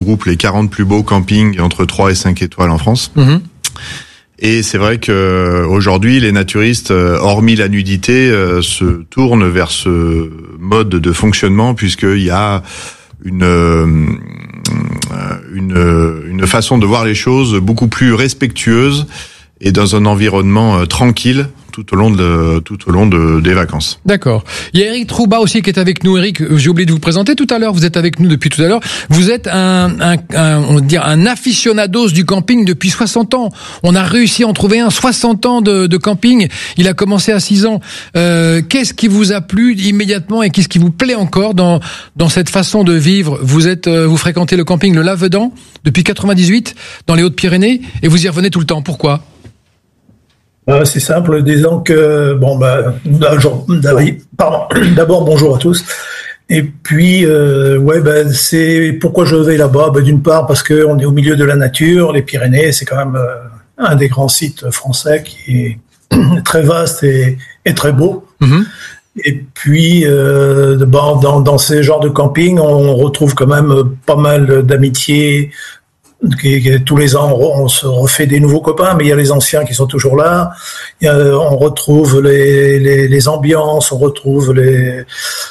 regroupe les 40 plus beaux campings entre 3 et 5 étoiles en France. Et c'est vrai que aujourd'hui, les naturistes, hormis la nudité, se tournent vers ce mode de fonctionnement, puisqu'il y a une façon de voir les choses beaucoup plus respectueuse et dans un environnement tranquille tout au long des vacances. D'accord. Il y a Eric Trouba aussi qui est avec nous. Eric, j'ai oublié de vous présenter tout à l'heure. Vous êtes avec nous depuis tout à l'heure. Vous êtes un aficionados du camping depuis 60 ans. On a réussi à en trouver un 60 ans de camping. Il a commencé à 6 ans. Qu'est-ce qui vous a plu immédiatement et qu'est-ce qui vous plaît encore dans cette façon de vivre? Vous fréquentez le camping Le Lavedan depuis 98 dans les Hautes-Pyrénées et vous y revenez tout le temps. Pourquoi? C'est simple, disons que d'abord bonjour à tous. Et puis c'est pourquoi je vais là-bas. D'une part parce que on est au milieu de la nature, les Pyrénées, c'est quand même un des grands sites français qui est très vaste et très beau. Et puis dans ces genres de camping, on retrouve quand même pas mal d'amitiés. Tous les ans, on se refait des nouveaux copains, mais il y a les anciens qui sont toujours là. On retrouve les ambiances, on retrouve les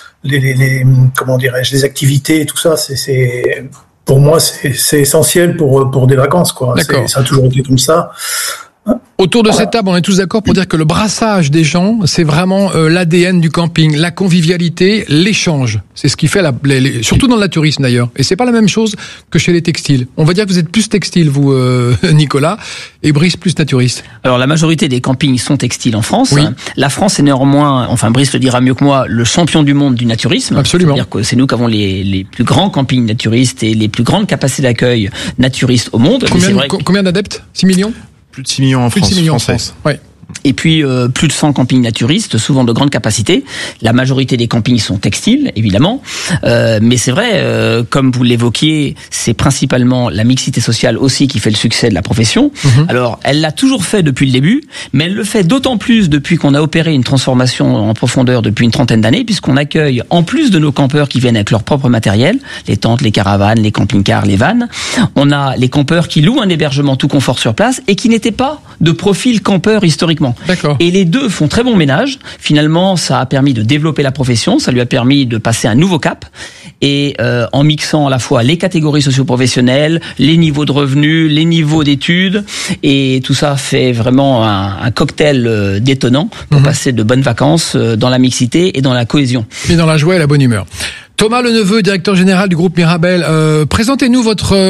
activités, tout ça. Pour moi, c'est essentiel pour des vacances, quoi. Ça a toujours été comme ça. Autour de cette table, on est tous d'accord pour dire que le brassage des gens, c'est vraiment l'ADN du camping, la convivialité, l'échange. C'est ce qui fait surtout dans le naturisme d'ailleurs. Et c'est pas la même chose que chez les textiles. On va dire que vous êtes plus textile, vous, Nicolas, et Brice plus naturiste. Alors la majorité des campings sont textiles en France. Oui. La France est néanmoins, enfin Brice le dira mieux que moi, le champion du monde du naturisme. Absolument. C'est-à-dire que c'est nous qui avons les plus grands campings naturistes et les plus grandes capacités d'accueil naturistes au monde. Combien d'adeptes? 6 millions? Plus de 6 millions en France. Plus de 6 millions en France. Ouais. Et puis plus de 100 campings naturistes, souvent de grande capacité. La majorité des campings sont textiles, évidemment. Mais c'est vrai, comme vous l'évoquiez, c'est principalement la mixité sociale aussi qui fait le succès de la profession. Alors, elle l'a toujours fait depuis le début, mais elle le fait d'autant plus depuis qu'on a opéré une transformation en profondeur depuis une trentaine d'années, puisqu'on accueille, en plus de nos campeurs qui viennent avec leur propre matériel, les tentes, les caravanes, les camping-cars, les vannes, on a les campeurs qui louent un hébergement tout confort sur place et qui n'étaient pas de profil campeur historiquement. D'accord. Et les deux font très bon ménage. Finalement, ça a permis de développer la profession, ça lui a permis de passer un nouveau cap. Et en mixant à la fois les catégories socio-professionnelles, les niveaux de revenus, les niveaux d'études, et tout ça fait vraiment un cocktail détonnant pour passer de bonnes vacances dans la mixité et dans la cohésion. Et dans la joie et la bonne humeur. Thomas Leneveu, directeur général du groupe Mirabel, présentez-nous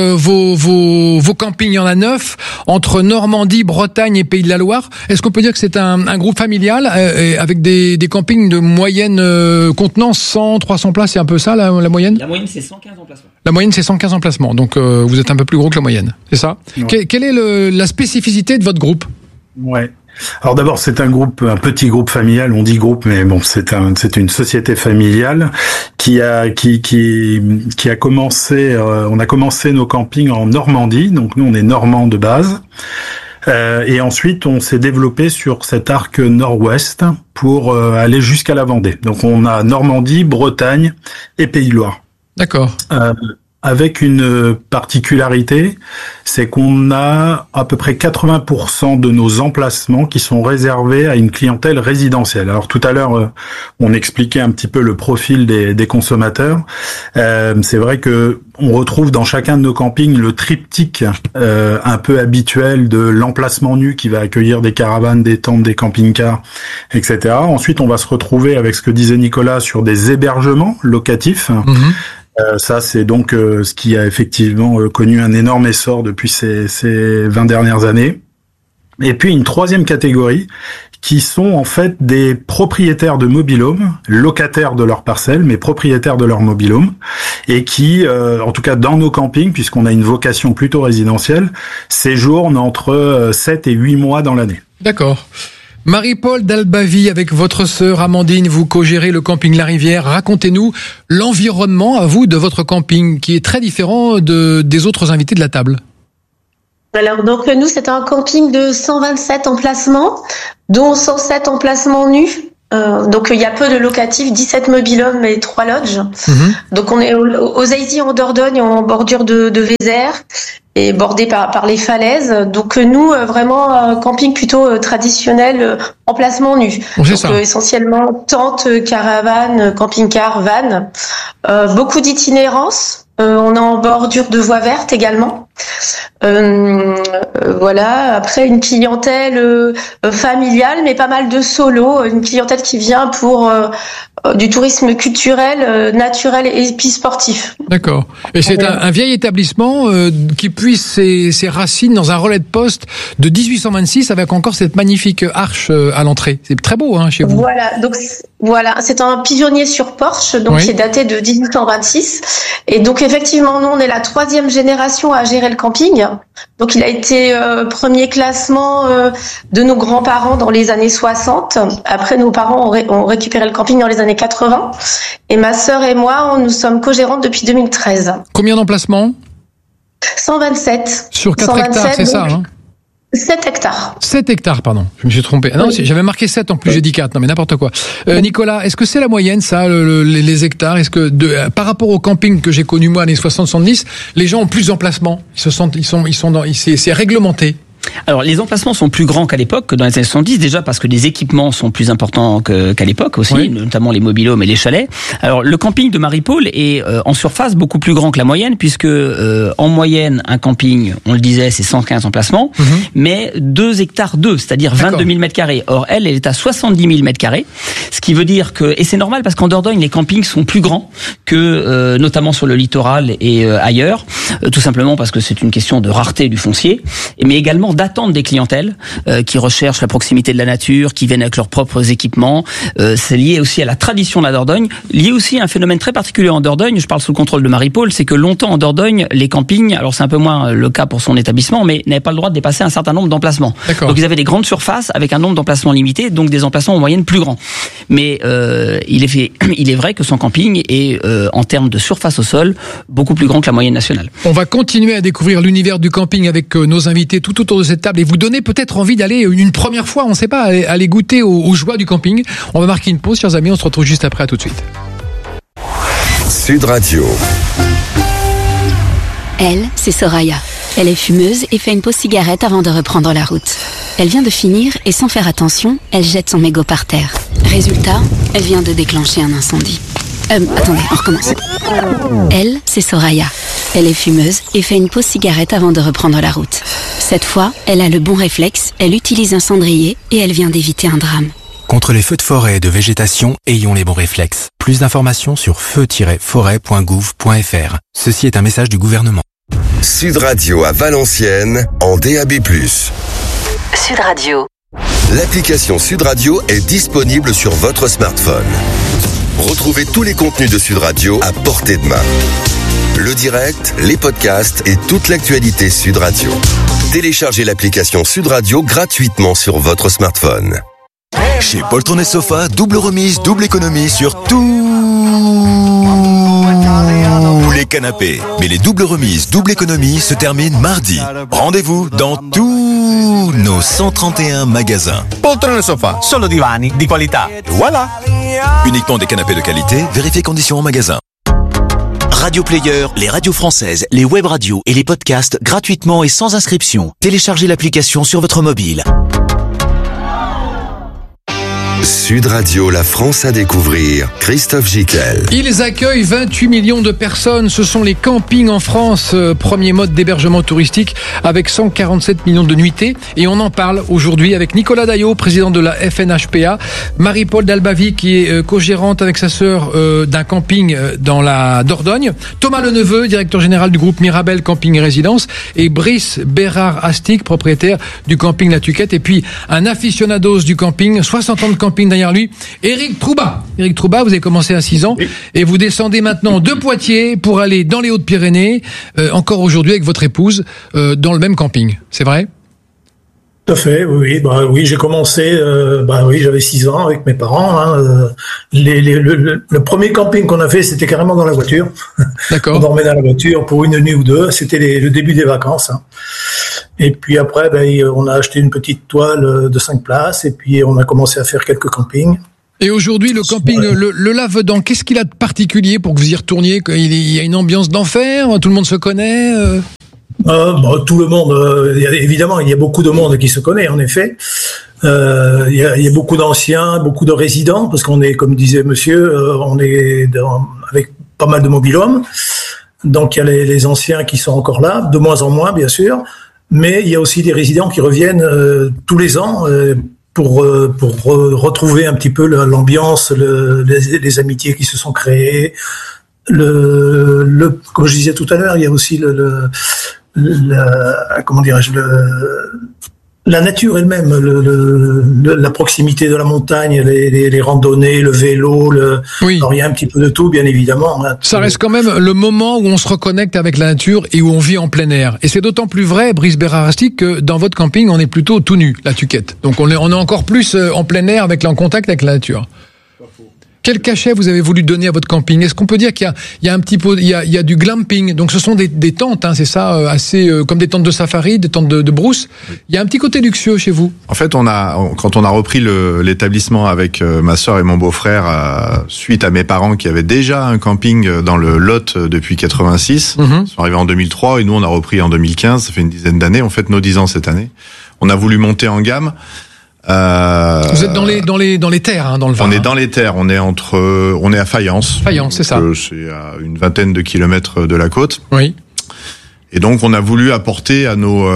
vos campings. Il y en a 9 entre Normandie, Bretagne et Pays de la Loire. Est-ce qu'on peut dire que c'est un groupe familial avec des campings de moyenne contenance 100, 300 places, c'est un peu ça la moyenne? La moyenne c'est 115 emplacements. La moyenne c'est 115 emplacements. Donc vous êtes un peu plus gros que la moyenne, c'est ça? Ouais. Quelle est la spécificité de votre groupe? Ouais. Alors d'abord, c'est un petit groupe familial. On dit groupe, mais bon, c'est une société familiale qui a commencé. On a commencé nos campings en Normandie, donc nous on est normands de base. Et ensuite, on s'est développé sur cet arc nord-ouest pour aller jusqu'à la Vendée. Donc on a Normandie, Bretagne et Pays de Loire. D'accord. Avec une particularité, c'est qu'on a à peu près 80% de nos emplacements qui sont réservés à une clientèle résidentielle. Alors tout à l'heure, on expliquait un petit peu le profil des consommateurs. C'est vrai que on retrouve dans chacun de nos campings le triptyque un peu habituel de l'emplacement nu qui va accueillir des caravanes, des tentes, des camping-cars, etc. Ensuite, on va se retrouver avec ce que disait Nicolas sur des hébergements locatifs. Ça, c'est donc ce qui a effectivement connu un énorme essor depuis ces 20 dernières années. Et puis une troisième catégorie qui sont en fait des propriétaires de mobil-homes, locataires de leur parcelle, mais propriétaires de leur mobil-home, et qui, en tout cas dans nos campings, puisqu'on a une vocation plutôt résidentielle, séjournent entre 7 et 8 mois dans l'année. D'accord. Marie-Paul d'Albavie, avec votre sœur Amandine, vous co-gérez le camping La Rivière. Racontez-nous l'environnement, à vous, de votre camping, qui est très différent des autres invités de la table. Alors, donc, nous, c'est un camping de 127 emplacements, dont 107 emplacements nus. Donc il y a peu de locatifs, 17 mobil-homes et 3 lodges. Donc on est aux Aisy en Dordogne, en bordure de Vézère et bordé par les falaises. Donc nous vraiment camping plutôt traditionnel, emplacement nu. Donc essentiellement tente, caravane, camping-car, van. Beaucoup d'itinérance. On est en bordure de voies vertes également. Voilà. Après une clientèle familiale, mais pas mal de solos. Une clientèle qui vient pour du tourisme culturel, naturel et puis sportif. D'accord. Et c'est un vieil établissement qui puise ses racines dans un relais de poste de 1826 avec encore cette magnifique arche à l'entrée. C'est très beau, hein, chez vous. Voilà. Donc c'est un pigeonnier sur porche, donc qui est daté de 1826. Et donc effectivement, nous on est la 3e génération à gérer le camping. Donc il a été premier classement de nos grands-parents dans les années 60. Après, nos parents ont récupéré le camping dans les années 80. Et ma sœur et moi, nous sommes co-gérantes depuis 2013. Combien d'emplacements ? 127. Sur 4 hectares, c'est ça, hein ? 7 hectares. 7 hectares, pardon. Je me suis trompé. Ah non, j'avais marqué 7 en plus, j'ai dit 4. Non, mais n'importe quoi. Nicolas, est-ce que c'est la moyenne, ça, les hectares? Est-ce que, par rapport au camping que j'ai connu, moi, années 60-70, les gens ont plus d'emplacements? C'est réglementé. Alors, les emplacements sont plus grands qu'à l'époque, que dans les années 70, déjà parce que les équipements sont plus importants qu'à l'époque aussi, notamment les mobil-homes et les chalets. Alors, le camping de Marie-Paul est en surface beaucoup plus grand que la moyenne, puisque en moyenne, un camping, on le disait, c'est 115 emplacements, mais 2 hectares 2, c'est-à-dire 22 000 mètres carrés. Or, elle est à 70 000 mètres carrés, ce qui veut dire que, et c'est normal parce qu'en Dordogne, les campings sont plus grands que, notamment sur le littoral et ailleurs, tout simplement parce que c'est une question de rareté du foncier, mais également d'attente des clientèles qui recherchent la proximité de la nature, qui viennent avec leurs propres équipements. C'est lié aussi à la tradition de la Dordogne, lié aussi à un phénomène très particulier en Dordogne, je parle sous le contrôle de Marie-Paul, c'est que longtemps en Dordogne, les campings, alors c'est un peu moins le cas pour son établissement, mais n'avaient pas le droit de dépasser un certain nombre d'emplacements. Donc ils avaient des grandes surfaces avec un nombre d'emplacements limité, donc des emplacements en moyenne plus grands. Mais il est vrai que son camping est, en termes de surface au sol, beaucoup plus grand que la moyenne nationale. On va continuer à découvrir l'univers du camping avec nos invités tout autour de cette table et vous donner peut-être envie d'aller une première fois, on ne sait pas, aller goûter aux joies du camping. On va marquer une pause, chers amis, on se retrouve juste après, à tout de suite. Sud Radio. Elle, c'est Soraya. Elle est fumeuse et fait une pause cigarette avant de reprendre la route. Elle vient de finir et sans faire attention, elle jette son mégot par terre. Résultat, elle vient de déclencher un incendie. Attendez, on recommence. Elle, c'est Soraya. Elle est fumeuse et fait une pause cigarette avant de reprendre la route. Cette fois, elle a le bon réflexe, elle utilise un cendrier et elle vient d'éviter un drame. Contre les feux de forêt et de végétation, ayons les bons réflexes. Plus d'informations sur feu-forêt.gouv.fr. Ceci est un message du gouvernement. Sud Radio à Valenciennes en DAB+. Sud Radio. L'application Sud Radio est disponible sur votre smartphone. Retrouvez tous les contenus de Sud Radio à portée de main. Le direct, les podcasts et toute l'actualité Sud Radio. Téléchargez l'application Sud Radio gratuitement sur votre smartphone. Chez Poltron et Sofa, double remise, double économie sur tous les canapés. Mais les doubles remises, double économie se terminent mardi. Rendez-vous dans tous nos 131 magasins. Poltron et Sofa, solo divani di qualità. Voilà. Uniquement des canapés de qualité, vérifiez conditions en magasin. Radio Player, les radios françaises, les web radios et les podcasts gratuitement et sans inscription. Téléchargez l'application sur votre mobile. Sud Radio, la France à découvrir, Christophe Gicquel. Ils accueillent 28 millions de personnes. Ce sont les campings en France, premier mode d'hébergement touristique avec 147 millions de nuitées. Et on en parle aujourd'hui avec Nicolas Daillot, président de la FNHPA, Marie-Paul Dalbavi qui est co-gérante avec sa sœur d'un camping dans la Dordogne, Thomas Leneveu, directeur général du groupe Mirabel Camping et Résidence, et Brice Bérard-Astic, propriétaire du camping La Tuquette, et puis un aficionados du camping, 60 ans de camping derrière lui, Éric Trouba. Éric Trouba, vous avez commencé à 6 ans et vous descendez maintenant de Poitiers pour aller dans les Hautes-Pyrénées, encore aujourd'hui avec votre épouse, dans le même camping. C'est vrai ? Tout à fait, oui. Oui, j'ai commencé, j'avais 6 ans avec mes parents. Hein. Le premier camping qu'on a fait, c'était carrément dans la voiture. D'accord. On dormait dans la voiture pour une nuit ou deux. C'était le début des vacances. Hein. Et puis après, on a acheté une petite toile de 5 places et puis on a commencé à faire quelques campings. Et aujourd'hui, le camping, le Lavedan, qu'est-ce qu'il a de particulier pour que vous y retourniez? Il y a une ambiance d'enfer, tout le monde se connaît Tout le monde, évidemment, il y a beaucoup de monde qui se connaît, en effet. Il y a beaucoup d'anciens, beaucoup de résidents, parce qu'on est, comme disait monsieur, on est avec pas mal de mobil-hommes. Donc il y a les anciens qui sont encore là, de moins en moins, bien sûr. Mais il y a aussi des résidents qui reviennent tous les ans pour retrouver un petit peu l'ambiance, les amitiés qui se sont créées. Comme je disais tout à l'heure, il y a aussi comment dirais-je, la nature elle-même, la proximité de la montagne, les randonnées, le vélo, oui. Alors il y a un petit peu de tout, bien évidemment. Hein. Ça reste quand même le moment où on se reconnecte avec la nature et où on vit en plein air. Et c'est d'autant plus vrai, Brice Bérarasti, que dans votre camping, on est plutôt tout nu, la tuquette. Donc on est encore plus en plein air, en contact avec la nature. Quel cachet vous avez voulu donner à votre camping? Est-ce qu'on peut dire qu'il y a un petit peu, il y a du glamping? Donc ce sont des tentes, hein, c'est ça, assez comme des tentes de safari, des tentes de brousse. Il y a un petit côté luxueux chez vous. En fait, quand on a repris l'établissement avec ma sœur et mon beau-frère, suite à mes parents qui avaient déjà un camping dans le Lot depuis 86, ils sont arrivés en 2003 et nous on a repris en 2015. Ça fait une dizaine d'années. On fête nos 10 ans cette année. On a voulu monter en gamme. Vous êtes dans les terres, hein, dans le Var. On est dans les terres. On est à Fayence. Fayence, c'est ça. C'est à une vingtaine de kilomètres de la côte. Oui. Et donc, on a voulu apporter à nos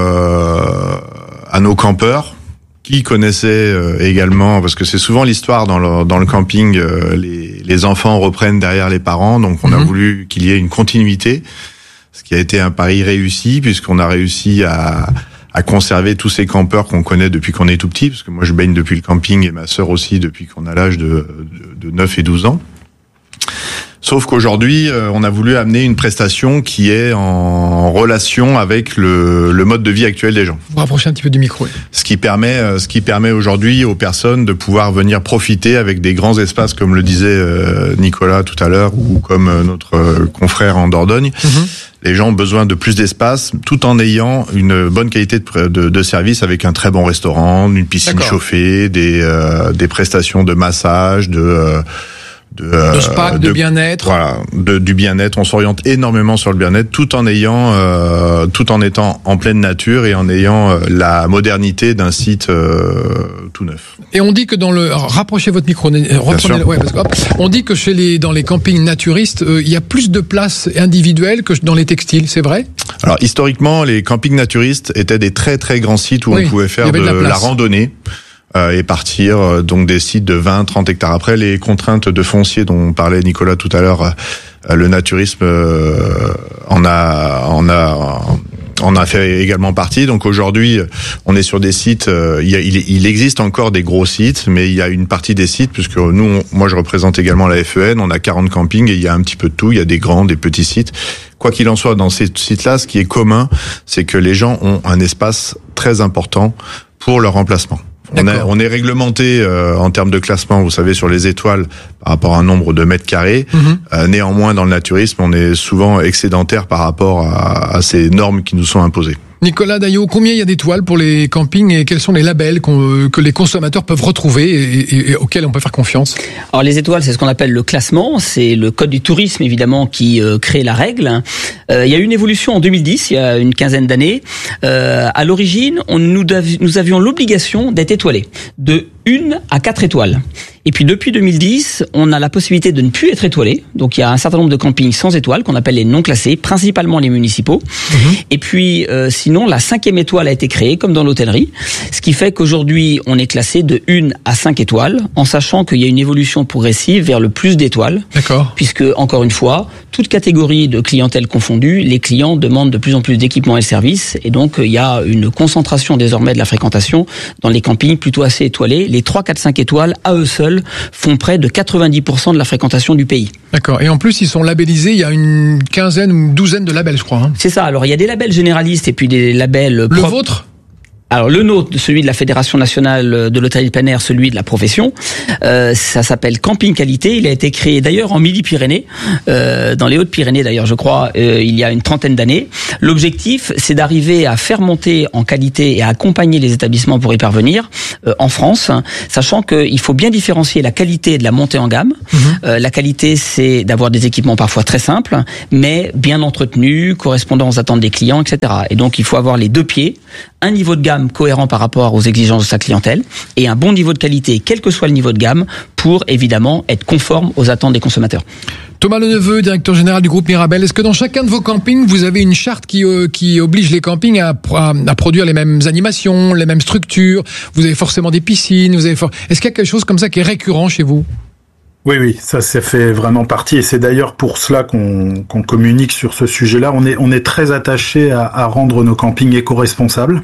campeurs qui connaissaient également, parce que c'est souvent l'histoire dans le camping, les enfants reprennent derrière les parents. Donc, on a voulu qu'il y ait une continuité, ce qui a été un pari réussi puisqu'on a réussi à conserver tous ces campeurs qu'on connaît depuis qu'on est tout petit, parce que moi je baigne depuis le camping et ma sœur aussi depuis qu'on a l'âge de 9 et 12 ans. Sauf qu'aujourd'hui, on a voulu amener une prestation qui est en relation avec le mode de vie actuel des gens. Vous rapprochez un petit peu du micro. Oui. Ce qui permet aujourd'hui aux personnes de pouvoir venir profiter avec des grands espaces, comme le disait Nicolas tout à l'heure, ou comme notre confrère en Dordogne. Les gens ont besoin de plus d'espace, tout en ayant une bonne qualité de service, avec un très bon restaurant, une piscine chauffée, des prestations de massage, de spa, de bien-être. Voilà, du bien-être. On s'oriente énormément sur le bien-être, tout en étant en pleine nature et en ayant la modernité d'un site tout neuf. Et on dit que rapprochez votre micro, on dit que dans les campings naturistes, il y a plus de places individuelles que dans les textiles, c'est vrai? Alors historiquement, les campings naturistes étaient des très très grands sites où on pouvait faire de la randonnée. Et partir donc des sites de 20-30 hectares. Après, les contraintes de foncier dont parlait Nicolas tout à l'heure, le naturisme en a fait également partie. Donc aujourd'hui, on est sur des sites. Il existe encore des gros sites, mais il y a une partie des sites, puisque moi je représente également la FEN. On a 40 campings et il y a un petit peu de tout. Il y a des grands, des petits sites. Quoi qu'il en soit, dans ces sites-là, ce qui est commun, c'est que les gens ont un espace très important pour leur emplacement. On est réglementé en termes de classement, vous savez, sur les étoiles par rapport à un nombre de mètres carrés. Néanmoins, dans le naturisme, on est souvent excédentaire par rapport à ces normes qui nous sont imposées. Nicolas Daillot, combien il y a d'étoiles pour les campings et quels sont les labels que les consommateurs peuvent retrouver et auxquels on peut faire confiance? Alors les étoiles, c'est ce qu'on appelle le classement, c'est le code du tourisme évidemment qui crée la règle. Il y a eu une évolution en 2010, il y a une quinzaine d'années. À l'origine, nous avions l'obligation d'être étoilés, de 1 à 4 étoiles. Et puis depuis 2010, on a la possibilité de ne plus être étoilé. Donc il y a un certain nombre de campings sans étoiles qu'on appelle les non classés, principalement les municipaux. Et puis sinon, la 5e étoile a été créée comme dans l'hôtellerie, ce qui fait qu'aujourd'hui on est classé de 1 à 5 étoiles, en sachant qu'il y a une évolution progressive vers le plus d'étoiles. D'accord. Puisque encore une fois, toute catégorie de clientèle confondue, les clients demandent de plus en plus d'équipements et de services, et donc il y a une concentration désormais de la fréquentation dans les campings plutôt assez étoilés. Les 3, 4, 5 étoiles, à eux seuls, font près de 90% de la fréquentation du pays. D'accord. Et en plus, ils sont labellisés, il y a une quinzaine ou une douzaine de labels, je crois. Hein. C'est ça. Alors, il y a des labels généralistes et puis des labels propres. Le vôtre ? Alors le nôtre, celui de la Fédération nationale de l'hôtellerie plein air, celui de la profession, ça s'appelle Camping Qualité. Il a été créé d'ailleurs en Midi-Pyrénées, dans les Hautes-Pyrénées d'ailleurs, je crois, il y a une trentaine d'années. L'objectif, c'est d'arriver à faire monter en qualité et à accompagner les établissements pour y parvenir en France, sachant qu'il faut bien différencier la qualité de la montée en gamme. La qualité, c'est d'avoir des équipements parfois très simples, mais bien entretenus, correspondant aux attentes des clients, etc. Et donc, il faut avoir les deux pieds, un niveau de gamme cohérent par rapport aux exigences de sa clientèle et un bon niveau de qualité, quel que soit le niveau de gamme, pour évidemment être conforme aux attentes des consommateurs. Thomas Leneveu, directeur général du groupe Mirabel, est-ce que dans chacun de vos campings, vous avez une charte qui oblige les campings à produire les mêmes animations, les mêmes structures? Vous avez forcément des piscines, est-ce qu'il y a quelque chose comme ça qui est récurrent chez vous? Oui, ça fait vraiment partie, et c'est d'ailleurs pour cela qu'on communique sur ce sujet-là. On est très attaché à rendre nos campings éco-responsables,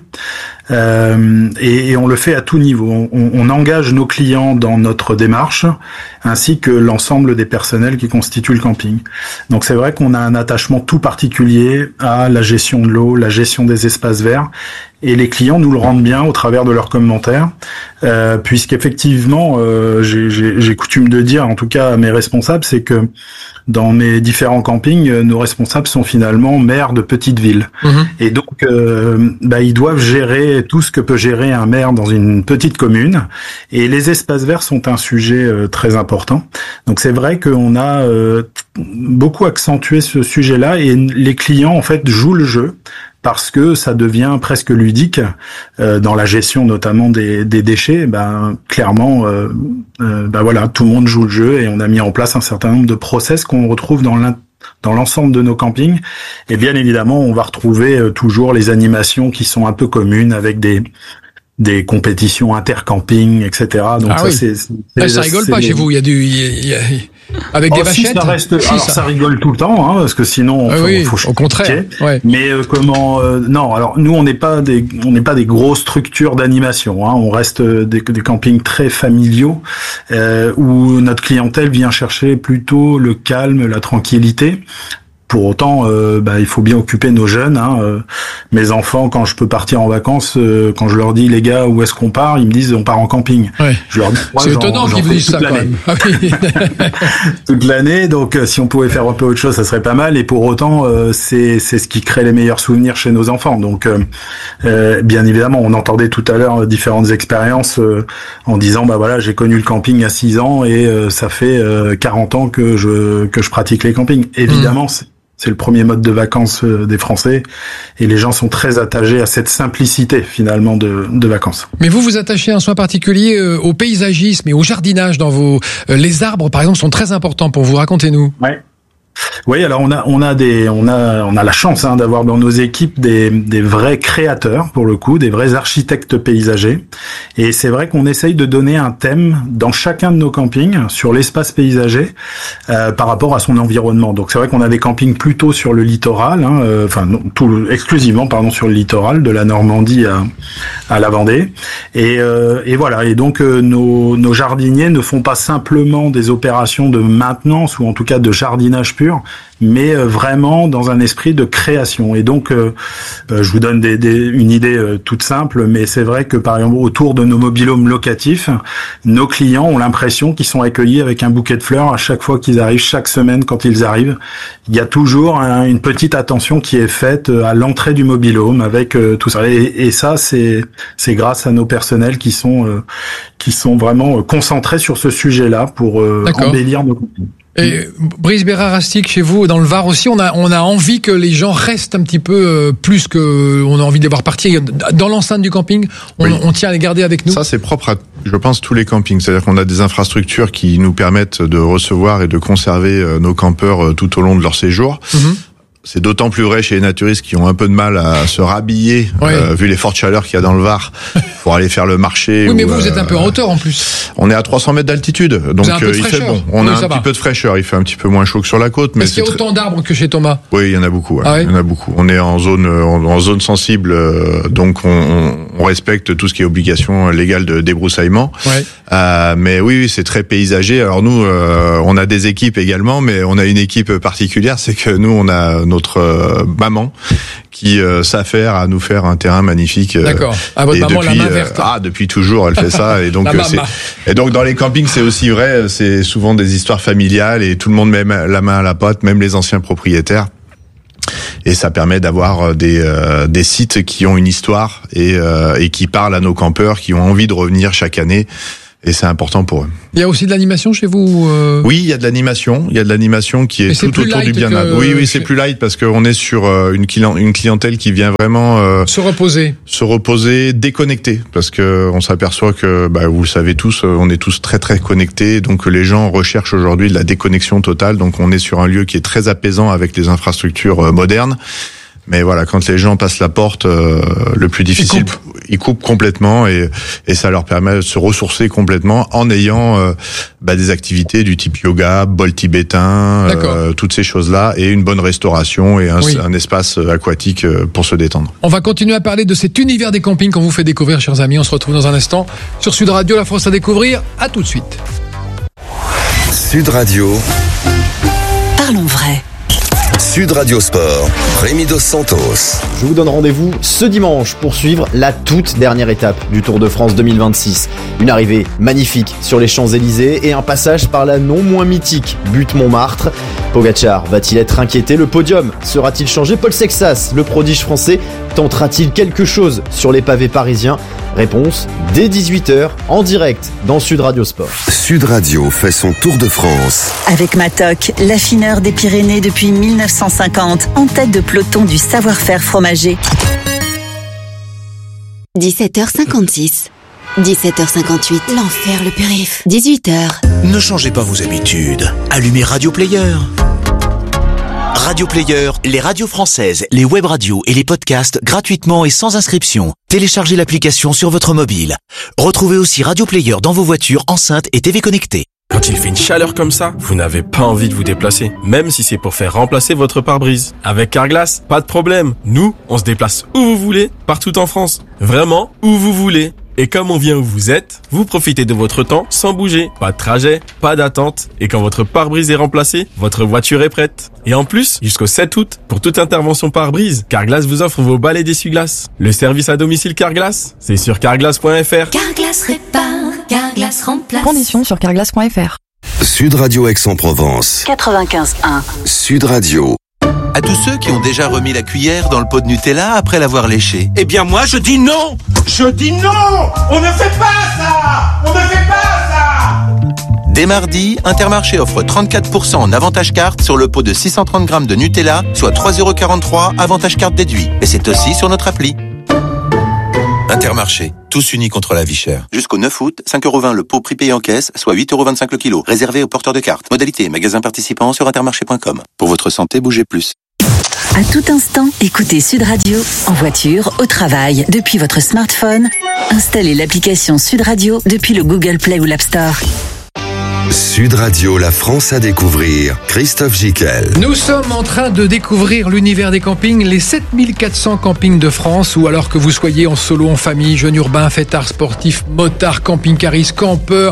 et on le fait à tout niveau. On engage nos clients dans notre démarche, ainsi que l'ensemble des personnels qui constituent le camping. Donc c'est vrai qu'on a un attachement tout particulier à la gestion de l'eau, la gestion des espaces verts. Et les clients nous le rendent bien au travers de leurs commentaires, puisqu'effectivement, j'ai coutume de dire, en tout cas à mes responsables, c'est que dans mes différents campings, nos responsables sont finalement maires de petites villes. Et donc, ils doivent gérer tout ce que peut gérer un maire dans une petite commune. Et les espaces verts sont un sujet très important. Donc c'est vrai qu'on a beaucoup accentué ce sujet-là, et les clients, en fait, jouent le jeu, parce que ça devient presque ludique dans la gestion notamment des déchets. Clairement, voilà, tout le monde joue le jeu, et on a mis en place un certain nombre de process qu'on retrouve dans l'ensemble de nos campings. Et bien évidemment, on va retrouver toujours les animations qui sont un peu communes, avec des compétitions intercamping, etc. Donc ça rigole pas chez vous. Il y a avec des vachettes. Ça reste, ça rigole tout le temps, parce que sinon, faut au contraire. Ouais. Mais non. Alors nous, on n'est pas des grosses structures d'animation. On reste des campings très familiaux, où notre clientèle vient chercher plutôt le calme, la tranquillité. Pour autant, il faut bien occuper nos jeunes. Mes enfants, quand je peux partir en vacances, quand je leur dis les gars, où est-ce qu'on part, ils me disent on part en camping. Ouais. Je leur dis, c'est étonnant qu'ils vous disent ça quand même. Toute l'année, donc si on pouvait faire un peu autre chose, ça serait pas mal. Et pour autant, c'est ce qui crée les meilleurs souvenirs chez nos enfants. Donc, bien évidemment, on entendait tout à l'heure différentes expériences en disant voilà, j'ai connu le camping à 6 ans et ça fait 40 ans que je pratique les campings. Évidemment. C'est le premier mode de vacances des Français, et les gens sont très attachés à cette simplicité finalement de vacances. Mais vous attachez un soin particulier au paysagisme et au jardinage dans les arbres par exemple sont très importants pour vous. Racontez-nous. Ouais. Oui, alors on a la chance d'avoir dans nos équipes des vrais créateurs, pour le coup, des vrais architectes paysagers. Et c'est vrai qu'on essaye de donner un thème dans chacun de nos campings sur l'espace paysager par rapport à son environnement. Donc c'est vrai qu'on a des campings plutôt sur le littoral, exclusivement sur le littoral, de la Normandie à la Vendée. Et voilà. Et donc nos jardiniers ne font pas simplement des opérations de maintenance, ou en tout cas de jardinage pur, mais vraiment dans un esprit de création. Et donc, je vous donne une idée toute simple, mais c'est vrai que par exemple autour de nos mobil-homes locatifs, nos clients ont l'impression qu'ils sont accueillis avec un bouquet de fleurs à chaque fois qu'ils arrivent, chaque semaine quand ils arrivent. Il y a toujours une petite attention qui est faite à l'entrée du mobil-home avec tout ça. Et ça, c'est grâce à nos personnels qui sont vraiment concentrés sur ce sujet-là pour embellir nos campings. Et Brice Bérard-Rastic, chez vous, dans le Var aussi, on a envie que les gens restent un petit peu plus que on a envie de les voir partir. Dans l'enceinte du camping, on tient à les garder avec nous. Ça, c'est propre à, je pense, tous les campings. C'est-à-dire qu'on a des infrastructures qui nous permettent de recevoir et de conserver nos campeurs tout au long de leur séjour. C'est d'autant plus vrai chez les naturistes qui ont un peu de mal à se rhabiller, vu les fortes chaleurs qu'il y a dans le Var, pour aller faire le marché. Oui, mais vous êtes un peu en hauteur en plus. On est à 300 mètres d'altitude, donc il fait bon. On a un petit peu de fraîcheur, il fait un petit peu moins chaud que sur la côte. Mais est-ce qu'il y a autant d'arbres que chez Thomas? Oui, il y en a beaucoup. Il y en a beaucoup. On est en zone sensible, donc on on respecte tout ce qui est obligation légale de débroussaillement. Ouais. Mais oui, c'est très paysager. Alors nous, on a des équipes également, mais on a une équipe particulière, c'est que nous, on a notre maman qui s'affaire à nous faire un terrain magnifique. D'accord. À votre maman, depuis, la main verte. Depuis toujours, elle fait ça. Et donc, donc dans les campings, c'est aussi vrai. C'est souvent des histoires familiales et tout le monde met la main à la pâte, même les anciens propriétaires. Et ça permet d'avoir des sites qui ont une histoire et qui parlent à nos campeurs, qui ont envie de revenir chaque année. Et c'est important pour eux. Il y a aussi de l'animation chez vous Oui, il y a de l'animation. Il y a de l'animation qui est tout autour du bien-être. Oui, c'est plus light parce qu'on est sur une clientèle qui vient vraiment se reposer, déconnecter. Parce que on s'aperçoit que, vous le savez tous, on est tous très très connectés. Donc les gens recherchent aujourd'hui de la déconnexion totale. Donc on est sur un lieu qui est très apaisant avec des infrastructures modernes. Mais voilà, quand les gens passent la porte, le plus difficile, ils coupent complètement et ça leur permet de se ressourcer complètement en ayant des activités du type yoga, bol tibétain, toutes ces choses-là et une bonne restauration et un espace aquatique pour se détendre. On va continuer à parler de cet univers des campings qu'on vous fait découvrir, chers amis. On se retrouve dans un instant sur Sud Radio, la France à découvrir. À tout de suite. Sud Radio. Parlons vrai. Sud Radio Sport, Rémi Dos Santos. Je vous donne rendez-vous ce dimanche pour suivre la toute dernière étape du Tour de France 2026. Une arrivée magnifique sur les Champs-Élysées et un passage par la non moins mythique butte Montmartre. Pogacar va-t-il être inquiété? Le podium sera-t-il changé? Paul Sexas, le prodige français, tentera-t-il quelque chose sur les pavés parisiens? Réponse dès 18h en direct dans Sud Radio Sport. Sud Radio fait son Tour de France. Avec Matok, l'affineur des Pyrénées depuis 1950, en tête de peloton du savoir-faire fromager. 17h56. 17h58. L'enfer, le périph'. 18h. Ne changez pas vos habitudes. Allumez Radio Player. Radio Player, les radios françaises, les web radios et les podcasts gratuitement et sans inscription. Téléchargez l'application sur votre mobile. Retrouvez aussi Radio Player dans vos voitures, enceintes et TV connectées. Quand il fait une chaleur comme ça, vous n'avez pas envie de vous déplacer, même si c'est pour faire remplacer votre pare-brise. Avec Carglass, pas de problème. Nous, on se déplace où vous voulez, partout en France. Vraiment, où vous voulez. Et comme on vient où vous êtes, vous profitez de votre temps sans bouger. Pas de trajet, pas d'attente. Et quand votre pare-brise est remplacé, votre voiture est prête. Et en plus, jusqu'au 7 août, pour toute intervention pare-brise, Carglass vous offre vos balais d'essuie-glace. Le service à domicile Carglass, c'est sur carglass.fr. Carglass répare, Carglass remplace. Conditions sur carglass.fr. Sud Radio Aix-en-Provence. 95.1. Sud Radio. À tous ceux qui ont déjà remis la cuillère dans le pot de Nutella après l'avoir léché. Eh bien moi je dis non. Je dis non. On ne fait pas ça. On ne fait pas ça. Dès mardi, Intermarché offre 34% en avantage carte sur le pot de 630 grammes de Nutella, soit 3,43 € avantage carte déduit. Et c'est aussi sur notre appli. Intermarché, tous unis contre la vie chère. Jusqu'au 9 août, 5,20 € le pot prix payé en caisse, soit 8,25 € le kilo. Réservé aux porteurs de cartes. Modalité magasin participant sur intermarché.com. Pour votre santé, bougez plus. À tout instant, écoutez Sud Radio, en voiture, au travail, depuis votre smartphone. Installez l'application Sud Radio depuis le Google Play ou l'App Store. Sud Radio, la France à découvrir. Christophe Gicquel. Nous sommes en train de découvrir l'univers des campings, les 7400 campings de France, ou alors que vous soyez en solo, en famille, jeunes urbains, fêtards sportifs, motards, camping-caristes, campeurs,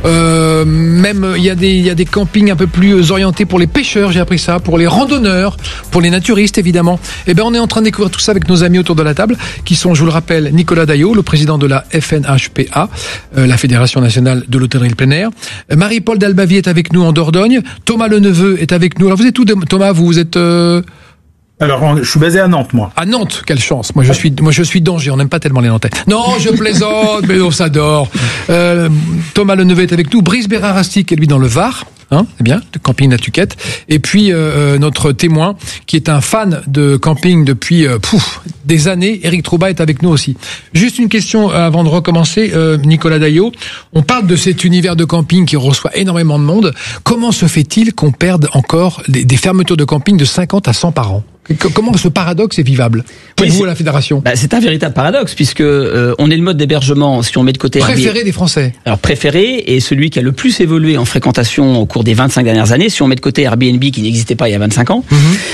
même il y a des campings un peu plus orientés pour les pêcheurs, j'ai appris ça, pour les randonneurs, pour les naturistes évidemment. Eh bien on est en train de découvrir tout ça avec nos amis autour de la table, qui sont, je vous le rappelle, Nicolas Daillot, le président de la FNHPA, la Fédération Nationale de l'Hôtellerie de plein air, Marie-Paul Dalbavie est avec nous en Dordogne. Thomas Leneveu est avec nous. Alors vous êtes où, Thomas? Vous êtes Alors, je suis basé à Nantes, moi. À Nantes, quelle chance. Moi, je suis d'Angers. On n'aime pas tellement les Nantais. Non, je plaisante, mais on s'adore. Thomas Leneveu est avec nous. Brice Bérard-Rastic est lui dans le Var. C'est bien, de camping Natuquette. Et puis notre témoin, qui est un fan de camping depuis des années, Éric Trouba est avec nous aussi. Juste une question avant de recommencer, Nicolas Daillot. On parle de cet univers de camping qui reçoit énormément de monde. Comment se fait-il qu'on perde encore des fermetures de camping de 50 à 100 par an? Comment ce paradoxe est vivable pour vous à la fédération? C'est un véritable paradoxe puisque on est le mode d'hébergement, si on met de côté préféré des Français. Alors préféré et celui qui a le plus évolué en fréquentation au cours des 25 dernières années. Si on met de côté Airbnb qui n'existait pas il y a 25 ans,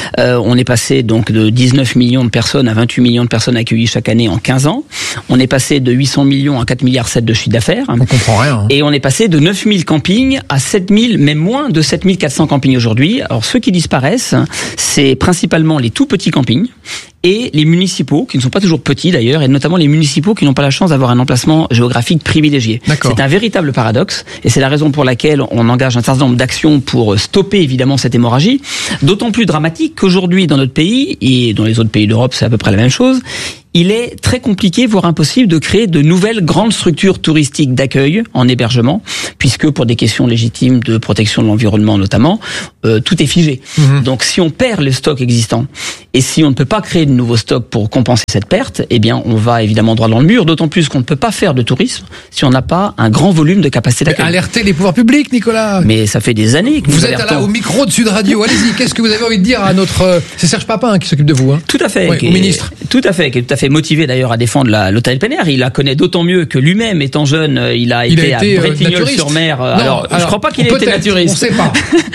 on est passé donc de 19 millions de personnes à 28 millions de personnes accueillies chaque année en 15 ans. On est passé de 800 millions à 4,7 milliards de chiffre d'affaires. On comprend rien. Et on est passé de 9000 campings à 7000, même moins de 7400 campings aujourd'hui. Alors ceux qui disparaissent, c'est principalement les tout petits campings et les municipaux, qui ne sont pas toujours petits d'ailleurs, et notamment les municipaux qui n'ont pas la chance d'avoir un emplacement géographique privilégié. C'est un véritable paradoxe, et c'est la raison pour laquelle on engage un certain nombre d'actions pour stopper évidemment cette hémorragie, d'autant plus dramatique qu'aujourd'hui dans notre pays, et dans les autres pays d'Europe c'est à peu près la même chose, il est très compliqué, voire impossible, de créer de nouvelles grandes structures touristiques d'accueil en hébergement, puisque pour des questions légitimes de protection de l'environnement notamment, tout est figé. Donc si on perd le stock existant, et si on ne peut pas créer de nouveaux stocks pour compenser cette perte, eh bien on va évidemment droit dans le mur, d'autant plus qu'on ne peut pas faire de tourisme si on n'a pas un grand volume de capacité d'accueil. Alertez les pouvoirs publics, Nicolas. Mais ça fait des années que vous êtes là au micro de Sud Radio. Allez-y, qu'est-ce que vous avez envie de dire à notre... C'est Serge Papin qui s'occupe de vous. Tout à fait. Au ministre. Tout à fait, qui est tout à fait motivé d'ailleurs à défendre l'hôtel plein air. Il la connaît d'autant mieux que lui-même, étant jeune, il a été à Bretignolles-sur-Mer. Alors, je crois pas qu'il ait été naturiste. On sait pas.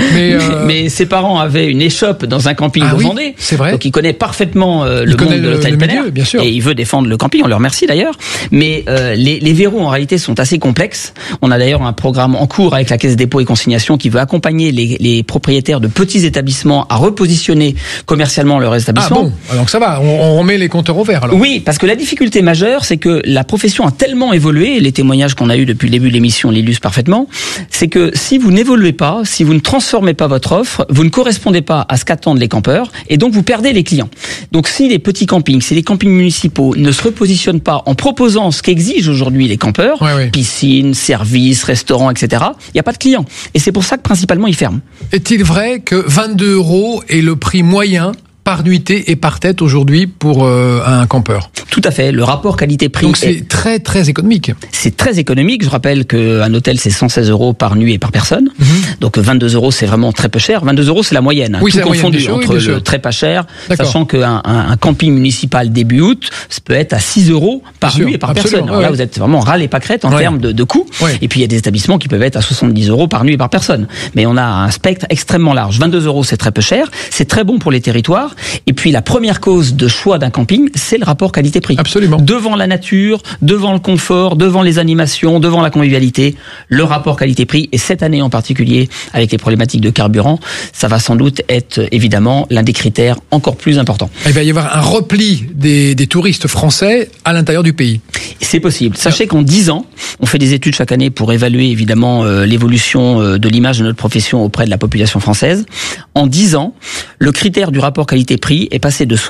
Mais ses parents avaient une échoppe dans un camping de Vendée. C'est vrai. Donc il connaît parfaitement le monde de l'hôtel plein air. Bien sûr. Et il veut défendre le camping. On le remercie d'ailleurs. Mais les verrous en réalité sont assez complexes. On a d'ailleurs un programme en cours avec la Caisse des dépôts et consignations qui veut accompagner les propriétaires de petits établissements à repositionner commercialement leur établissement. Ah bon, donc ça va. On remet les compteurs au vert alors. Oui, parce que la difficulté majeure, c'est que la profession a tellement évolué, et les témoignages qu'on a eus depuis le début de l'émission l'illustrent parfaitement, c'est que si vous n'évoluez pas, si vous ne transformez pas votre offre, vous ne correspondez pas à ce qu'attendent les campeurs, et donc vous perdez les clients. Donc si les petits campings, si les campings municipaux ne se repositionnent pas en proposant ce qu'exigent aujourd'hui les campeurs, piscine, services, restaurants, etc., il n'y a pas de clients. Et c'est pour ça que principalement ils ferment. Est-il vrai que 22 € est le prix moyen par nuitée et par tête aujourd'hui pour un campeur? Tout à fait. Le rapport qualité-prix. Donc c'est très très économique. C'est très économique. Je rappelle qu'un hôtel c'est 116 € par nuit et par personne. Donc 22 € c'est vraiment très peu cher. 22 € c'est la moyenne. Oui, tout c'est confondu entre le très pas cher, sachant qu'un camping municipal début août, ça peut être à 6 € par nuit et par personne. Alors là vous êtes vraiment ras les pâquerettes en termes de coûts. Et puis il y a des établissements qui peuvent être à 70 € par nuit et par personne. Mais on a un spectre extrêmement large. 22 € c'est très peu cher. C'est très bon pour les territoires. Et puis la première cause de choix d'un camping, c'est le rapport qualité-prix. Absolument. Devant la nature, devant le confort, devant les animations, devant la convivialité, le rapport qualité-prix. Et cette année en particulier, avec les problématiques de carburant, ça va sans doute être évidemment l'un des critères encore plus importants. Il va y avoir un repli des touristes français à l'intérieur du pays. C'est possible. Sachez qu'en 10 ans, on fait des études chaque année pour évaluer évidemment l'évolution de l'image de notre profession auprès de la population française. En 10 ans, le critère du rapport qualité-prix est passé de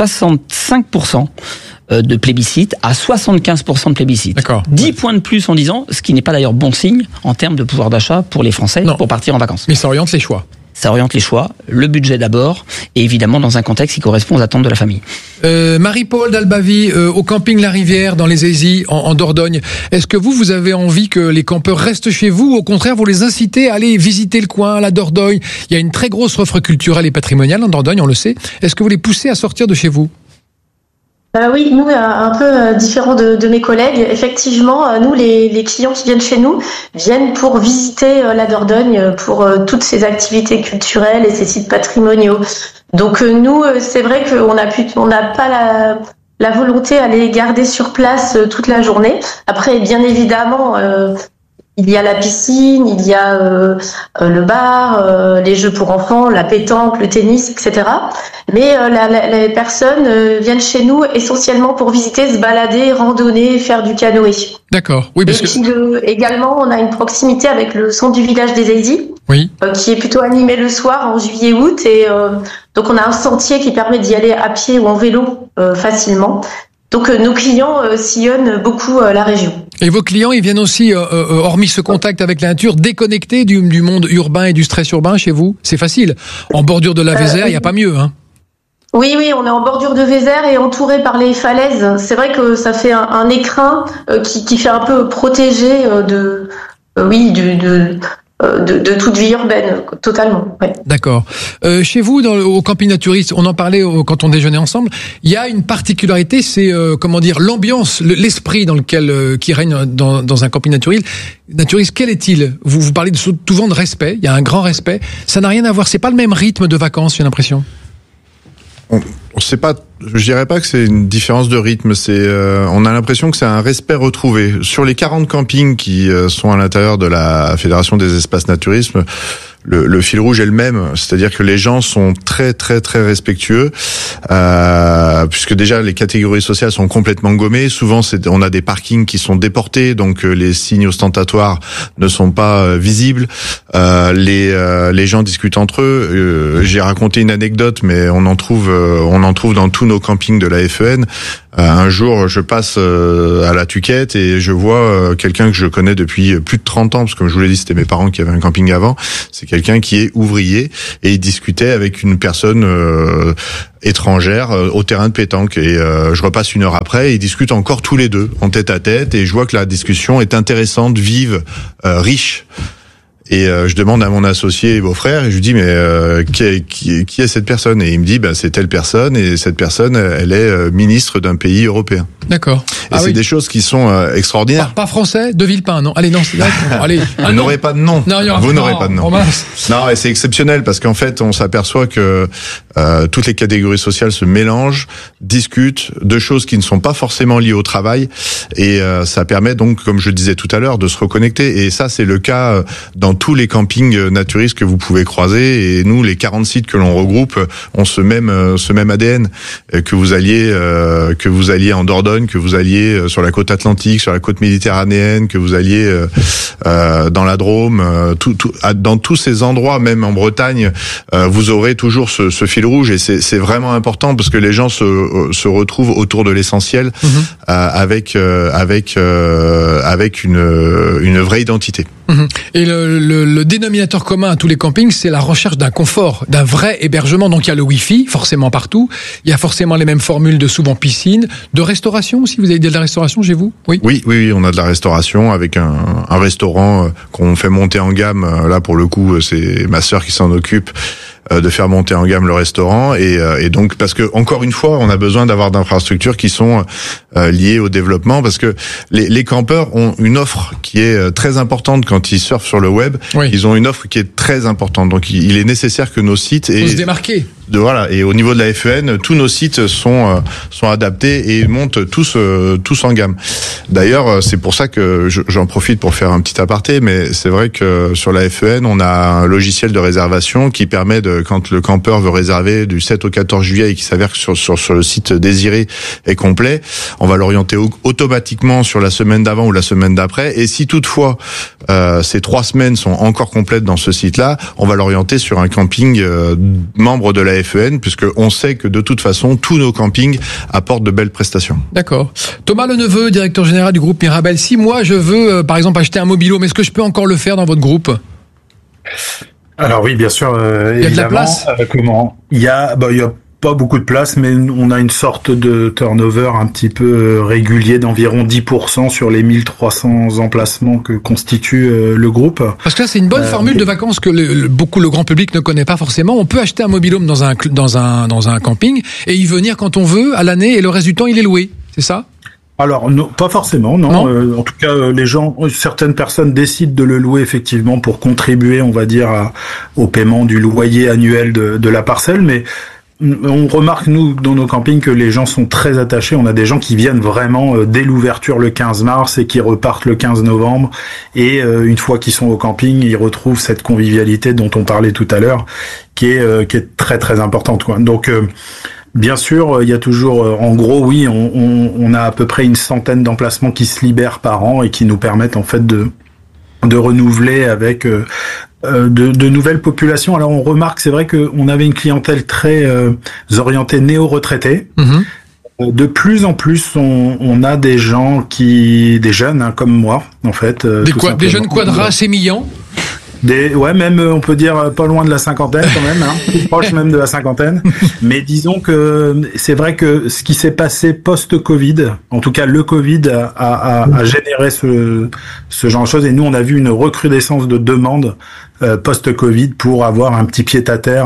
65% de plébiscite à 75% de plébiscite. 10 points de plus en 10 ans, ce qui n'est pas d'ailleurs bon signe en termes de pouvoir d'achat pour les Français pour partir en vacances. Mais ça oriente les choix. Ça oriente les choix, le budget d'abord, et évidemment dans un contexte qui correspond aux attentes de la famille. Marie-Paul d'Albavie, au camping La Rivière, dans les Aisies, en Dordogne, est-ce que vous avez envie que les campeurs restent chez vous, ou au contraire vous les incitez à aller visiter le coin, la Dordogne? Il y a une très grosse offre culturelle et patrimoniale en Dordogne, on le sait. Est-ce que vous les poussez à sortir de chez vous? Oui, nous, un peu différent de mes collègues, effectivement, nous, les clients qui viennent chez nous viennent pour visiter la Dordogne, pour toutes ces activités culturelles et ces sites patrimoniaux. Donc nous, c'est vrai qu'on n'a pas la volonté à les garder sur place toute la journée. Après, bien évidemment, il y a la piscine, il y a le bar, les jeux pour enfants, la pétanque, le tennis, etc. Mais les personnes viennent chez nous essentiellement pour visiter, se balader, randonner, faire du canoë. D'accord. Oui, parce et puis également, on a une proximité avec le centre du village des Aisies, qui est plutôt animé le soir en juillet-août. Et donc, on a un sentier qui permet d'y aller à pied ou en vélo facilement. Donc nos clients sillonnent beaucoup la région. Et vos clients, ils viennent aussi, hormis ce contact avec la nature, déconnectés du monde urbain et du stress urbain chez vous? C'est facile. En bordure de la Vézère, il n'y a pas mieux, hein? Oui, on est en bordure de Vézère et entouré par les falaises. C'est vrai que ça fait un écrin qui fait un peu protégé de toute vie urbaine, totalement. Ouais. D'accord. Chez vous, au camping naturiste, on en parlait quand on déjeunait ensemble. Il y a une particularité, c'est l'ambiance, l'esprit dans lequel qui règne dans un camping naturiste. Quel est-il ? Vous parlez souvent de respect. Il y a un grand respect. Ça n'a rien à voir. C'est pas le même rythme de vacances, j'ai l'impression. On sait pas, je dirais pas que c'est une différence de rythme, on a l'impression que c'est un respect retrouvé. Sur les 40 campings qui sont à l'intérieur de la Fédération des espaces naturisme, le fil rouge est le même, c'est-à-dire que les gens sont très très très respectueux, puisque déjà les catégories sociales sont complètement gommées. Souvent, on a des parkings qui sont déportés, donc les signes ostentatoires ne sont pas visibles. Les gens discutent entre eux. J'ai raconté une anecdote, mais on en trouve dans tous nos campings de la FEN. Un jour, je passe à la Tuquette et je vois quelqu'un que je connais depuis plus de 30 ans, parce que comme je vous l'ai dit, c'était mes parents qui avaient un camping avant. C'est quelqu'un qui est ouvrier et il discutait avec une personne étrangère au terrain de pétanque. Et je repasse une heure après et ils discutent encore tous les deux, en tête à tête, et je vois que la discussion est intéressante, vive, riche. Et je demande à mon associé et beau-frère, et je lui dis, mais qui est cette personne ? Et il me dit, c'est telle personne, et cette personne, elle est ministre d'un pays européen. D'accord. Et c'est des choses qui sont extraordinaires. Pas français, de Villepin, non ? Allez, non, c'est allez. Vous n'aurez pas de nom. Non, vous n'aurez pas de nom. Non, et c'est exceptionnel, parce qu'en fait, on s'aperçoit que toutes les catégories sociales se mélangent, discutent de choses qui ne sont pas forcément liées au travail, et ça permet donc, comme je disais tout à l'heure, de se reconnecter. Et ça, c'est le cas dans tous les campings naturistes que vous pouvez croiser, et nous, les 40 sites que l'on regroupe, ont ce même ADN. Que vous alliez en Dordogne, que vous alliez sur la côte atlantique, sur la côte méditerranéenne, que vous alliez dans la Drôme, dans tous ces endroits, même en Bretagne, vous aurez toujours ce fil rouge, et c'est vraiment important, parce que les gens se retrouvent autour de l'essentiel, avec une vraie identité. Et le dénominateur commun à tous les campings, c'est la recherche d'un confort, d'un vrai hébergement. Donc il y a le Wi-Fi, forcément partout. Il y a forcément les mêmes formules de souvent piscine, de restauration aussi. Vous avez de la restauration chez vous ? Oui, on a de la restauration avec un restaurant qu'on fait monter en gamme. Là, pour le coup, c'est ma sœur qui s'en occupe, de faire monter en gamme le restaurant, et donc parce que encore une fois, on a besoin d'avoir d'infrastructures qui sont liées au développement, parce que les campeurs ont une offre qui est très importante quand ils surfent sur le web. Ils ont une offre qui est très importante, donc il est nécessaire que nos sites faut se démarquer. Et au niveau de la FEN, tous nos sites sont adaptés et montent tous en gamme. D'ailleurs, c'est pour ça que j'en profite pour faire un petit aparté, mais c'est vrai que sur la FEN, on a un logiciel de réservation qui permet quand le campeur veut réserver du 7 au 14 juillet et qui s'avère que sur le site désiré est complet, on va l'orienter automatiquement sur la semaine d'avant ou la semaine d'après. Et si toutefois ces 3 semaines sont encore complètes dans ce site-là, on va l'orienter sur un camping membre de la FEN, puisque on sait que de toute façon tous nos campings apportent de belles prestations. D'accord. Thomas Leneveu, directeur général du groupe Mirabel. Si moi je veux par exemple acheter un mobil-home, est-ce que je peux encore le faire dans votre groupe ? Alors oui, bien sûr. Il y a de la place ? Il y a pas beaucoup de place, mais on a une sorte de turnover un petit peu régulier d'environ 10% sur les 1300 emplacements que constitue le groupe. Parce que là, c'est une bonne formule de vacances que le grand public ne connaît pas forcément. On peut acheter un mobil-home dans un camping et y venir quand on veut à l'année, et le reste du temps, il est loué. C'est ça ? Alors non, pas forcément, non. En tout cas, certaines personnes décident de le louer effectivement pour contribuer, on va dire, au paiement du loyer annuel de la parcelle, mais on remarque, nous, dans nos campings, que les gens sont très attachés. On a des gens qui viennent vraiment dès l'ouverture le 15 mars et qui repartent le 15 novembre. Et une fois qu'ils sont au camping, ils retrouvent cette convivialité dont on parlait tout à l'heure, qui est très très importante, quoi. Donc bien sûr, il y a toujours, en gros, oui, on a à peu près une centaine d'emplacements qui se libèrent par an et qui nous permettent en fait de renouveler avec de nouvelles populations. Alors on remarque, c'est vrai qu'on avait une clientèle très orientée néo-retraités. De plus en plus, on a des gens des jeunes comme moi, en fait. Des jeunes quadras sémillants. Même on peut dire pas loin de la cinquantaine quand même, plus proche même de la cinquantaine. Mais disons que c'est vrai que ce qui s'est passé post-Covid, en tout cas le Covid a généré ce genre de choses, et nous on a vu une recrudescence de demandes post-Covid pour avoir un petit pied-à-terre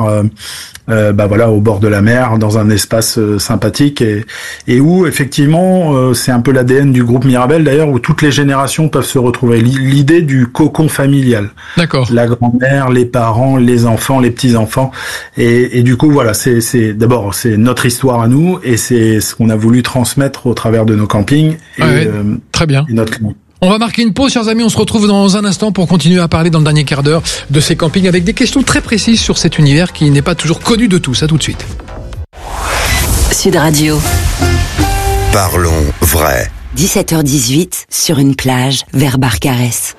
au bord de la mer, dans un espace sympathique, et où effectivement c'est un peu l'ADN du groupe Mirabel d'ailleurs, où toutes les générations peuvent se retrouver. L'idée du cocon familial. D'accord. La grand-mère, les parents, les enfants, les petits-enfants, et du coup voilà, c'est d'abord c'est notre histoire à nous, et c'est ce qu'on a voulu transmettre au travers de nos campings. Très bien. Et notre On va marquer une pause, chers amis. On se retrouve dans un instant pour continuer à parler dans le dernier quart d'heure de ces campings avec des questions très précises sur cet univers qui n'est pas toujours connu de tous. À tout de suite. Sud Radio. Parlons vrai. 17h18 sur une plage vers Barcarès.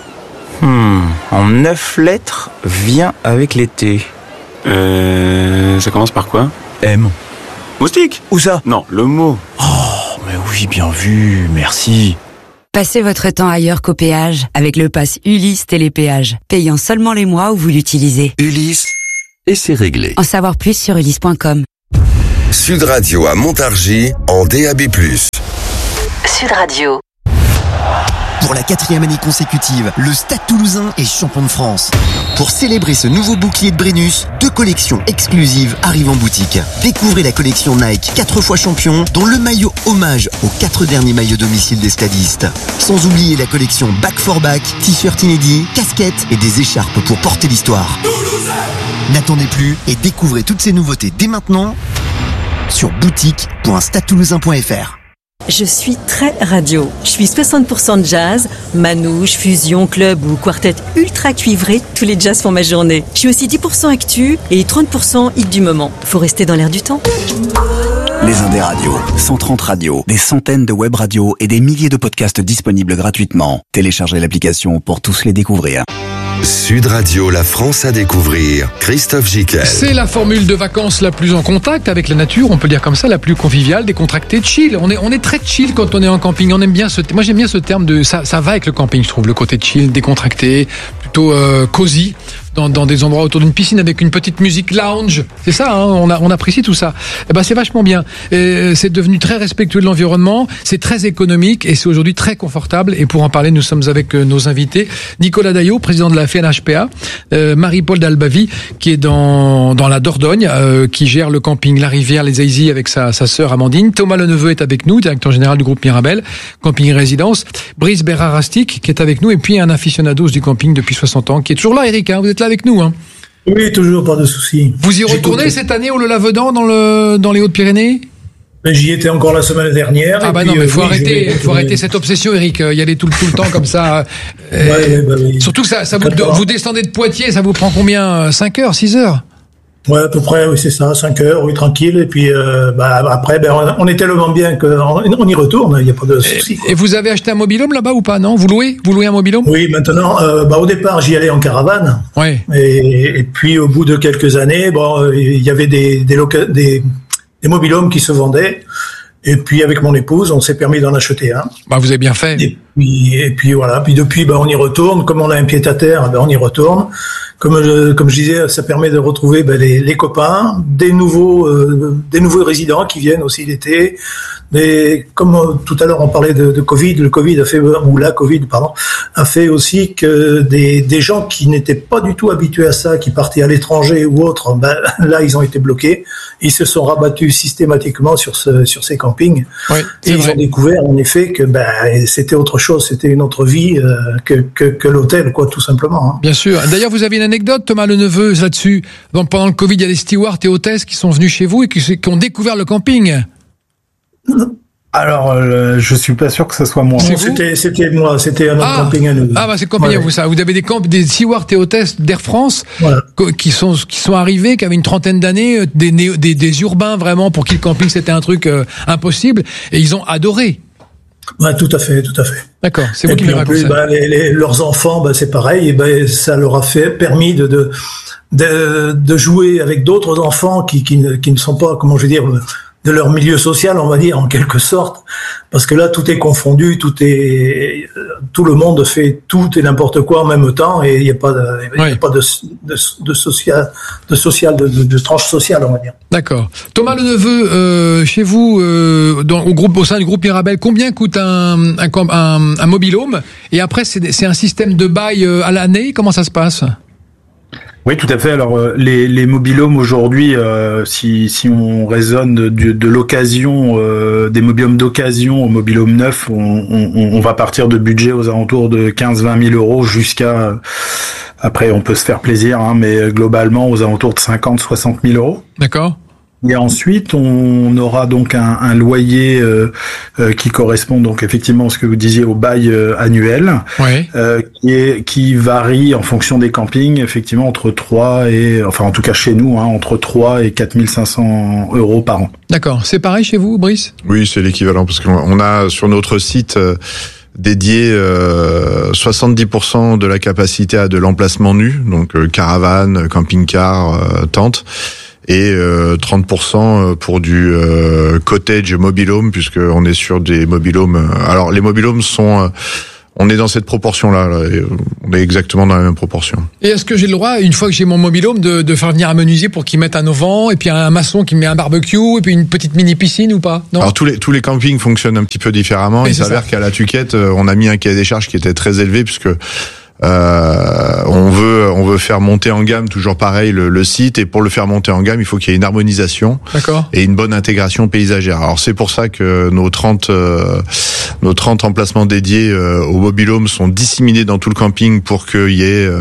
En 9 lettres, vient avec l'été. Ça commence par quoi? M. Moustique? Où ça? Non, le mot. Oh, mais oui, bien vu, merci. Passez votre temps ailleurs qu'au péage avec le pass Ulysse Télépéage, payant seulement les mois où vous l'utilisez. Ulysse, et c'est réglé. En savoir plus sur ulysse.com. Sud Radio à Montargis en DAB+. Sud Radio. Pour la 4e année consécutive, le Stade Toulousain est champion de France. Pour célébrer ce nouveau bouclier de Brennus, 2 collections exclusives arrivent en boutique. Découvrez la collection Nike 4 fois champion, dont le maillot hommage aux 4 derniers maillots domicile des stadistes. Sans oublier la collection Back for Back, t-shirt inédits, casquettes et des écharpes pour porter l'histoire. N'attendez plus et découvrez toutes ces nouveautés dès maintenant sur boutique.stadetoulousain.fr. Je suis très radio. Je suis 60% jazz, manouche, fusion, club ou quartet ultra cuivré. Tous les jazz font ma journée. Je suis aussi 10% actu et 30% hit du moment. Faut rester dans l'air du temps. Les Indés Radio, 130 radios, des centaines de web radios et des milliers de podcasts disponibles gratuitement. Téléchargez l'application pour tous les découvrir. Sud Radio, la France à découvrir. Christophe Giquel. C'est la formule de vacances la plus en contact avec la nature, on peut dire comme ça, la plus conviviale, décontractée, chill. On est très chill quand on est en camping. On aime bien moi j'aime bien ce terme de ça va avec le camping, je trouve, le côté chill, décontracté, plutôt cosy. Dans des endroits autour d'une piscine avec une petite musique lounge, c'est ça, hein, on apprécie tout ça. Et ben c'est vachement bien. C'est devenu très respectueux de l'environnement, c'est très économique et c'est aujourd'hui très confortable. Et pour en parler, nous sommes avec nos invités Nicolas Daillot, président de la FNHPA, Marie-Paul Dalbavi, qui est dans la Dordogne, qui gère le camping La Rivière, les Aisy avec sa sœur Amandine. Thomas Leneveu est avec nous, directeur général du groupe Mirabel, camping résidence. Brice Bérard-Rastic qui est avec nous, et puis un aficionados du camping depuis 60 ans, qui est toujours là, Eric, hein, vous êtes là avec nous, hein. Oui, toujours, pas de souci. Vous y retournez cette année au Lavedan dans les Hautes-Pyrénées? J'y étais encore la semaine dernière. Ah bah non, mais faut arrêter cette obsession, Eric. Y aller tout le temps comme ça. Oui. Surtout que vous descendez de Poitiers, ça vous prend combien? 5 heures, 6 heures? Ouais, à peu près, oui, c'est ça, 5 heures, oui, tranquille. Et puis après, on est tellement bien qu'on y retourne, il n'y a pas de souci. Et vous avez acheté un mobil-home là-bas ou pas, non? Vous louez un mobil-home? Oui, maintenant, au départ, j'y allais en caravane. Ouais. Et puis, au bout de quelques années, il y avait des mobil-homes qui se vendaient. Et puis, avec mon épouse, on s'est permis d'en acheter un. Bah, vous avez bien fait. Et puis voilà. Puis depuis, on y retourne. Comme on a un pied-à-terre, on y retourne. Comme je disais, ça permet de retrouver les copains, des nouveaux résidents qui viennent aussi l'été. Mais comme tout à l'heure on parlait de Covid, la Covid a fait aussi que des gens qui n'étaient pas du tout habitués à ça, qui partaient à l'étranger ou autre, là ils ont été bloqués. Ils se sont rabattus systématiquement sur ces campings. Oui, et ils ont découvert en effet que c'était autre chose, c'était une autre vie que l'hôtel, quoi, tout simplement. Hein. Bien sûr. D'ailleurs, vous avez une anecdote, Thomas Leneveu, là-dessus. Donc, pendant le Covid, il y a des stewards et hôtesses qui sont venus chez vous et qui ont découvert le camping. Alors, je suis pas sûr que ce soit moi. C'était moi, c'était un autre camping à nous. Ah bah c'est camping à vous ça. Vous avez des stewards et hôtesses d'Air France qui sont arrivés, qui avaient une trentaine d'années, des urbains vraiment pour qui le camping c'était un truc impossible, et ils ont adoré. Ouais, tout à fait. D'accord, c'est vous qui me racontez. Leurs enfants, c'est pareil, et ça leur a permis de jouer avec d'autres enfants qui ne sont pas, comment je veux dire, de leur milieu social, on va dire, en quelque sorte, parce que là, tout est confondu, tout le monde fait tout et n'importe quoi en même temps, et il n'y a pas de tranche sociale, on va dire. D'accord. Thomas Leneveu, chez vous, au sein du groupe Mirabel, combien coûte un mobil-home? Et après, c'est un système de bail à l'année? Comment ça se passe? Oui, tout à fait. Alors, les mobil-homes aujourd'hui, si on raisonne de l'occasion, des mobil-homes d'occasion au mobil-home neuf, on va partir de budget aux alentours de 15-20 000 euros jusqu'à, après on peut se faire plaisir, mais globalement aux alentours de 50-60 000 euros. D'accord. Et ensuite, on aura donc un loyer qui correspond donc effectivement à ce que vous disiez au bail annuel, qui varie en fonction des campings, effectivement entre 3 et, enfin en tout cas chez nous, entre 3 et 4 500 euros par an. D'accord. C'est pareil chez vous, Brice? Oui, c'est l'équivalent, parce qu'on a sur notre site dédié 70% de la capacité à de l'emplacement nu, donc caravane, camping-car, tente. Et 30% pour du cottage mobil-home, puisqu'on est sur des mobil-homes. Alors les mobil-homes sont, on est dans cette proportion-là, on est exactement dans la même proportion. Et est-ce que j'ai le droit, une fois que j'ai mon mobil-home, de faire venir un menuisier pour qu'il mette un auvent, et puis un maçon qui met un barbecue, et puis une petite mini-piscine ou pas? Non. Alors tous les campings fonctionnent un petit peu différemment. Il s'avère qu'à la Tuquette, on a mis un cahier des charges qui était très élevé, puisque on veut faire monter en gamme, toujours pareil, le site, et pour le faire monter en gamme, il faut qu'il y ait une harmonisation et une bonne intégration paysagère. Alors c'est pour ça que nos 30 emplacements dédiés au mobil-home sont disséminés dans tout le camping pour qu'il y ait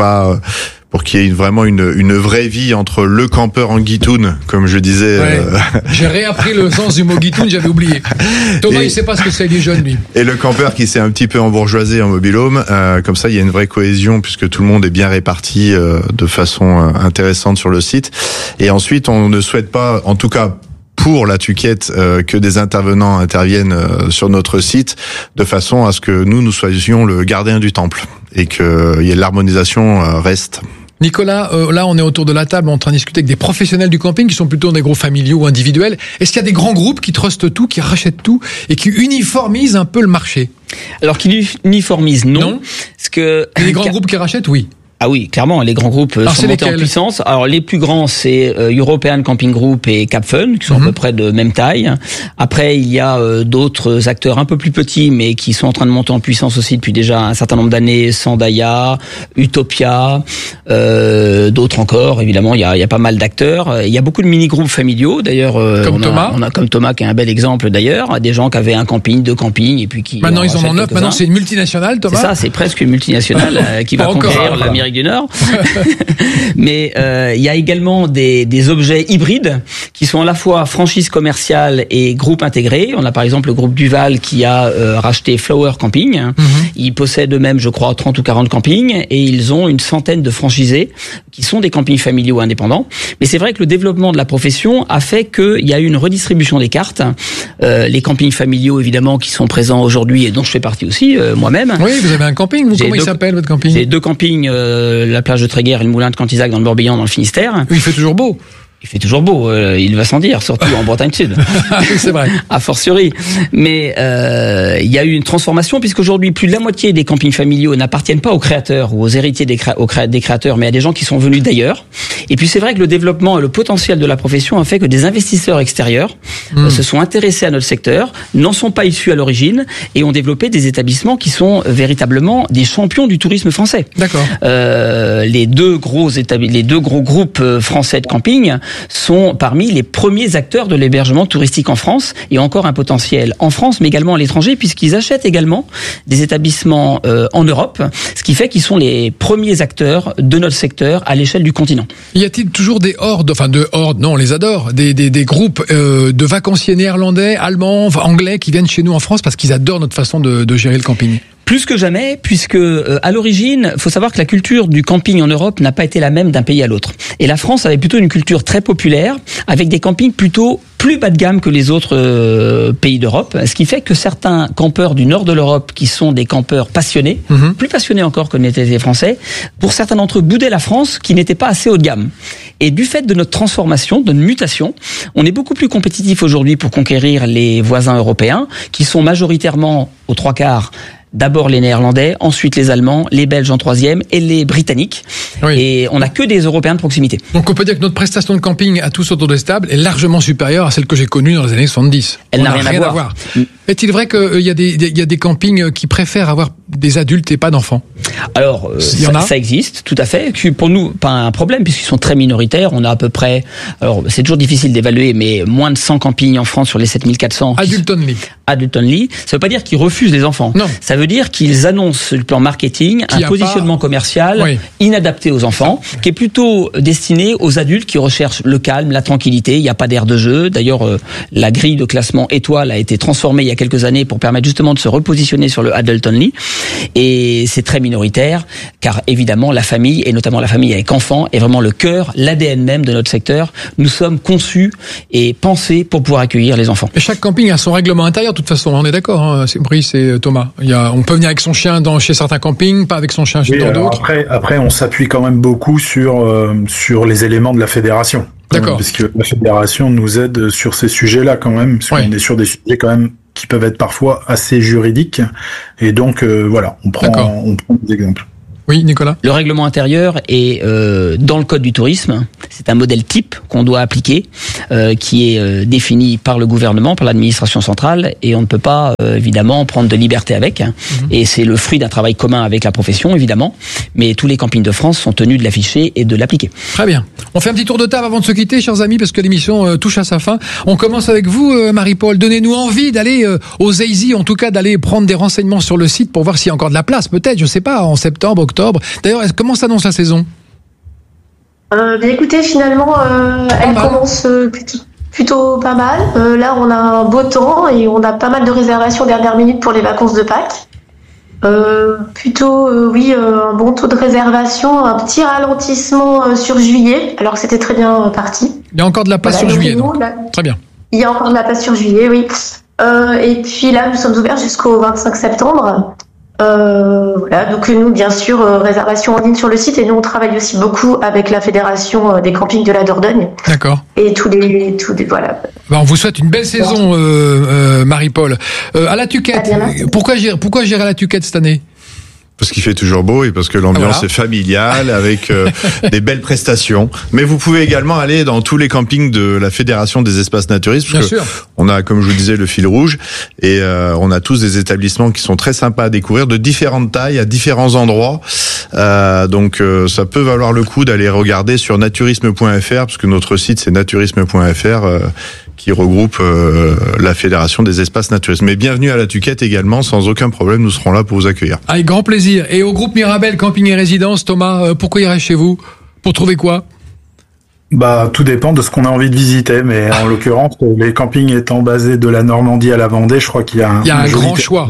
pour qu'il y ait vraiment une vraie vie entre le campeur en guitoune, comme je disais. J'ai réappris le sens du mot guitoune, j'avais oublié. Thomas, il sait pas ce que c'est, il est jeune, lui. Et le campeur qui s'est un petit peu embourgeoisé en mobil-home, comme ça, il y a une vraie cohésion puisque tout le monde est bien réparti de façon intéressante sur le site. Et ensuite, on ne souhaite pas, en tout cas pour la Tuquette, que des intervenants interviennent sur notre site de façon à ce que nous soyons le gardien du temple et que l'harmonisation reste. Nicolas, là on est autour de la table en train de discuter avec des professionnels du camping qui sont plutôt des groupes familiaux ou individuels. Est-ce qu'il y a des grands groupes qui trustent tout, qui rachètent tout et qui uniformisent un peu le marché? Alors qui uniformisent, non. Parce que les grands groupes qui rachètent, oui. Ah oui, clairement, les grands groupes sont montés en puissance. Alors les plus grands, c'est European Camping Group et Capfun, qui sont à peu près de même taille. Après, il y a d'autres acteurs un peu plus petits, mais qui sont en train de monter en puissance aussi depuis déjà un certain nombre d'années. Sandaya, Utopia, d'autres encore. Évidemment, il y a pas mal d'acteurs. Il y a beaucoup de mini-groupes familiaux. D'ailleurs, on a comme Thomas qui est un bel exemple d'ailleurs. Des gens qui avaient un camping, 2 campings, et puis qui maintenant ils en ont 9. Maintenant, c'est une multinationale, Thomas. C'est ça, c'est presque une multinationale qui va conquérir l'Amérique du Nord. Mais il y a également des objets hybrides qui sont à la fois franchise commerciale et groupe intégré. On a par exemple le groupe Duval qui a racheté Flower Camping. Ils possèdent eux-mêmes, je crois, 30 ou 40 campings et ils ont une centaine de franchisés qui sont des campings familiaux indépendants. Mais c'est vrai que le développement de la profession a fait qu'il y a eu une redistribution des cartes. Les campings familiaux, évidemment, qui sont présents aujourd'hui et dont je fais partie aussi, moi-même. Oui, vous avez un camping. Comment il s'appelle, votre camping? J'ai 2 campings, la plage de Tréguer et le moulin de Cantisac dans le Morbihan, dans le Finistère. Il fait toujours beau. Il fait toujours beau, il va sans dire, surtout en Bretagne Sud. C'est vrai. A fortiori. Mais il y a eu une transformation puisqu'aujourd'hui plus de la moitié des campings familiaux n'appartiennent pas aux créateurs ou aux héritiers des créateurs, mais à des gens qui sont venus d'ailleurs. Et puis c'est vrai que le développement et le potentiel de la profession a fait que des investisseurs extérieurs se sont intéressés à notre secteur, n'en sont pas issus à l'origine et ont développé des établissements qui sont véritablement des champions du tourisme français. D'accord. Les deux gros groupes français de camping sont parmi les premiers acteurs de l'hébergement touristique en France et ont encore un potentiel en France mais également à l'étranger puisqu'ils achètent également des établissements en Europe, ce qui fait qu'ils sont les premiers acteurs de notre secteur à l'échelle du continent. Y a-t-il toujours des hordes, non, on les adore, des groupes de vacanciers néerlandais, allemands, anglais qui viennent chez nous en France parce qu'ils adorent notre façon de gérer le camping? Plus que jamais, puisque à l'origine, faut savoir que la culture du camping en Europe n'a pas été la même d'un pays à l'autre. Et la France avait plutôt une culture très populaire, avec des campings plutôt plus bas de gamme que les autres pays d'Europe, ce qui fait que certains campeurs du nord de l'Europe, qui sont des campeurs passionnés, plus passionnés encore que n'étaient les Français, pour certains d'entre eux boudaient la France, qui n'était pas assez haut de gamme. Et du fait de notre transformation, de notre mutation, on est beaucoup plus compétitif aujourd'hui pour conquérir les voisins européens, qui sont majoritairement aux 3/4 d'abord les Néerlandais, ensuite les Allemands, les Belges en 3e et les Britanniques. Oui. Et on n'a que des Européens de proximité. Donc on peut dire que notre prestation de camping à tous autour des stables est largement supérieure à celle que j'ai connue dans les années 70. Elle n'a rien à voir. Est-il vrai qu'il y a des campings qui préfèrent avoir des adultes et pas d'enfants ? Alors, ça existe, tout à fait. Pour nous, pas un problème, puisqu'ils sont très minoritaires. On a à peu près, alors c'est toujours difficile d'évaluer, mais moins de 100 campings en France sur les 7400. Adult only. Adult only. Ça veut pas dire qu'ils refusent les enfants. Non. Ça veut dire qu'ils annoncent sur le plan marketing un positionnement commercial inadapté aux enfants, qui est plutôt destiné aux adultes qui recherchent le calme, la tranquillité. Il n'y a pas d'air de jeu. D'ailleurs, la grille de classement étoile a été transformée il y a quelques années pour permettre justement de se repositionner sur le adult only. Et c'est très minoritaire, car évidemment la famille, et notamment la famille avec enfants, est vraiment le cœur, l'ADN même de notre secteur. Nous sommes conçus et pensés pour pouvoir accueillir les enfants. Et chaque camping a son règlement intérieur, de toute façon, on est d'accord, hein, c'est Brice et Thomas. On peut venir avec son chien chez certains campings, pas avec son chien dans d'autres. Après, on s'appuie quand même beaucoup sur les éléments de la fédération. D'accord. Parce que la fédération nous aide sur ces sujets-là quand même, parce qu'on est sur des sujets quand même qui peuvent être parfois assez juridiques. Et donc, voilà, on prend des exemples. Oui, Nicolas. Le règlement intérieur est dans le code du tourisme. C'est un modèle type qu'on doit appliquer, qui est défini par le gouvernement, par l'administration centrale, et on ne peut pas évidemment prendre de liberté avec. Et c'est le fruit d'un travail commun avec la profession, évidemment. Mais tous les campings de France sont tenus de l'afficher et de l'appliquer. Très bien. On fait un petit tour de table avant de se quitter, chers amis, parce que l'émission touche à sa fin. On commence avec vous, Marie-Paul. Donnez-nous envie d'aller aux EISI, en tout cas d'aller prendre des renseignements sur le site pour voir s'il y a encore de la place, peut-être, je sais pas, en septembre, octobre. D'ailleurs, comment s'annonce la saison ? Écoutez, finalement, elle commence plutôt pas mal. Là, on a un beau temps et on a pas mal de réservations dernière minute pour les vacances de Pâques. Un bon taux de réservation, un petit ralentissement sur juillet, alors que c'était très bien parti. Il y a encore de la place sur juillet, donc. Très bien. Il y a encore de la place sur juillet, oui. Et puis là, nous sommes ouverts jusqu'au 25 septembre. Donc nous, bien sûr, réservation en ligne sur le site, et nous on travaille aussi beaucoup avec la fédération des campings de la Dordogne. D'accord. Et tous les voilà. On vous souhaite une belle saison, Marie-Paul. À la Tuquette. Pourquoi j'irai à la Tuquette cette année ? Parce qu'il fait toujours beau et parce que l'ambiance est familiale avec des belles prestations. Mais vous pouvez également aller dans tous les campings de la Fédération des espaces naturistes. Parce que on a, comme je vous disais, le fil rouge et on a tous des établissements qui sont très sympas à découvrir, de différentes tailles, à différents endroits. Donc ça peut valoir le coup d'aller regarder sur naturisme.fr, parce que notre site c'est naturisme.fr. Qui regroupe la Fédération des espaces naturistes. Mais bienvenue à la Tuquette également, sans aucun problème, nous serons là pour vous accueillir. Avec grand plaisir. Et au groupe Mirabel Camping et Résidence, Thomas, pourquoi irais chez vous ? Pour trouver quoi ? Tout dépend de ce qu'on a envie de visiter, mais en l'occurrence, les campings étant basés de la Normandie à la Vendée, je crois qu'il y a un grand choix.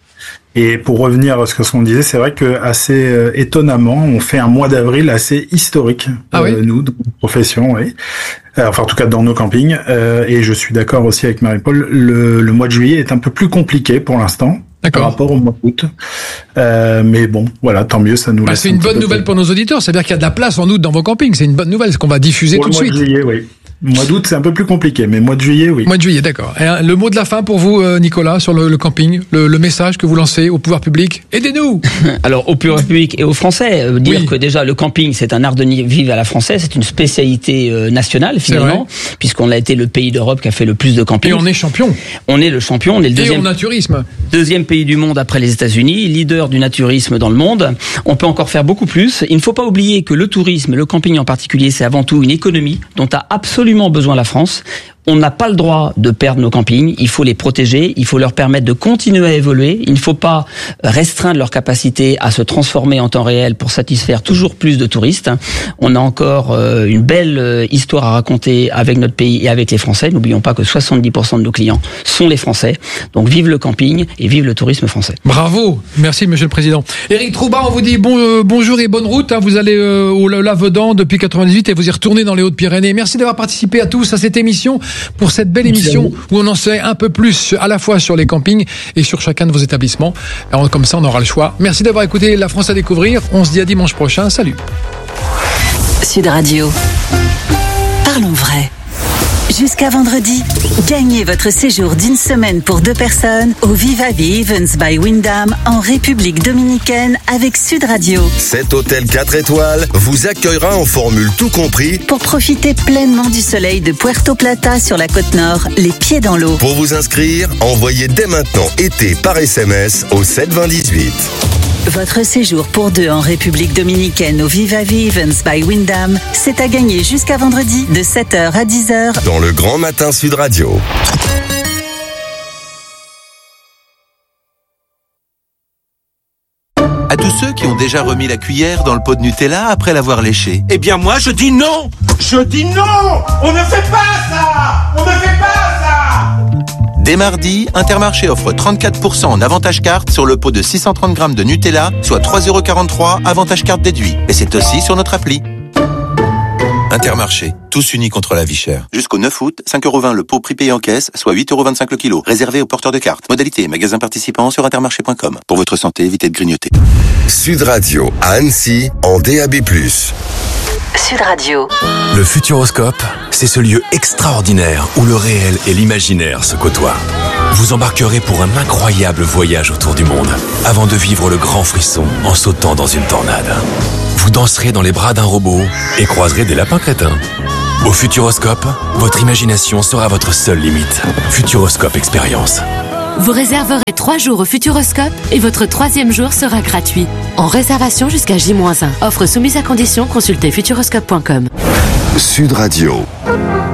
Et pour revenir à ce qu'on disait, c'est vrai que assez étonnamment, on fait un mois d'avril assez historique, nous, dans notre profession, oui. En tout cas dans nos campings. Et je suis d'accord aussi avec Marie-Paul, le mois de juillet est un peu plus compliqué pour l'instant. Par rapport au mois d'août. Mais bon, voilà, tant mieux, ça nous laisse. C'est une bonne nouvelle pour nos auditeurs, c'est-à-dire qu'il y a de la place en août dans vos campings, c'est une bonne nouvelle, c'est qu'on va diffuser tout de suite. Mois de juillet, oui. Mois d'août, c'est un peu plus compliqué, mais mois de juillet, oui. Mois de juillet, d'accord. Et le mot de la fin pour vous, Nicolas, sur le camping, le message que vous lancez au pouvoir public. Aidez-nous. Alors, au pouvoir public et aux Français, dire que déjà, le camping, c'est un art de vivre à la française, c'est une spécialité nationale, finalement, puisqu'on a été le pays d'Europe qui a fait le plus de camping. Et on est champion. On est le champion, on est le deuxième. Et au naturisme. Deuxième pays du monde après les États-Unis, leader du naturisme dans le monde. On peut encore faire beaucoup plus. Il ne faut pas oublier que le tourisme, le camping en particulier, c'est avant tout une économie dont a absolument besoin la France. On n'a pas le droit de perdre nos campings, il faut les protéger, il faut leur permettre de continuer à évoluer, il ne faut pas restreindre leur capacité à se transformer en temps réel pour satisfaire toujours plus de touristes. On a encore une belle histoire à raconter avec notre pays et avec les Français. N'oublions pas que 70% de nos clients sont les Français. Donc vive le camping et vive le tourisme français. Bravo, merci Monsieur le Président. Éric Troubat, on vous dit bonjour et bonne route. Vous allez au Lavedan depuis 98 et vous y retournez dans les Hautes-Pyrénées. Merci d'avoir participé à tous à cette émission. pour cette belle émission où on en sait un peu plus à la fois sur les campings et sur chacun de vos établissements. Alors, comme ça, on aura le choix. Merci d'avoir écouté La France à découvrir. On se dit à dimanche prochain. Salut. Sud Radio. Parlons vrai. Jusqu'à vendredi, gagnez votre séjour d'une semaine pour 2 personnes au Viva Events by Wyndham en République Dominicaine avec Sud Radio. Cet hôtel 4 étoiles vous accueillera en formule tout compris pour profiter pleinement du soleil de Puerto Plata sur la côte nord, les pieds dans l'eau. Pour vous inscrire, envoyez dès maintenant été par SMS au 72018. Votre séjour pour 2 en République Dominicaine au Viva Events by Wyndham, c'est à gagner jusqu'à vendredi de 7h à 10h dans le Grand Matin Sud Radio. À tous ceux qui ont déjà remis la cuillère dans le pot de Nutella après l'avoir léché. Eh bien moi je dis non. Je dis non. On ne fait pas ça. On ne fait pas ça. Dès mardi, Intermarché offre 34% en avantage carte sur le pot de 630 grammes de Nutella, soit 3,43 € avantage carte déduit. Et c'est aussi sur notre appli. Intermarché, tous unis contre la vie chère. Jusqu'au 9 août, 5,20 € le pot prix payé en caisse, soit 8,25 € le kilo. Réservé aux porteurs de cartes. Modalité, magasin participant sur intermarché.com. Pour votre santé, évitez de grignoter. Sud Radio à Annecy en DAB+. Sud Radio. Le Futuroscope, c'est ce lieu extraordinaire où le réel et l'imaginaire se côtoient. Vous embarquerez pour un incroyable voyage autour du monde, avant de vivre le grand frisson en sautant dans une tornade. Vous danserez dans les bras d'un robot et croiserez des lapins crétins. Au Futuroscope, votre imagination sera votre seule limite. Futuroscope Expérience. Vous réserverez 3 jours au Futuroscope et votre 3e jour sera gratuit. En réservation jusqu'à J-1. Offre soumise à condition, consultez futuroscope.com. Sud Radio.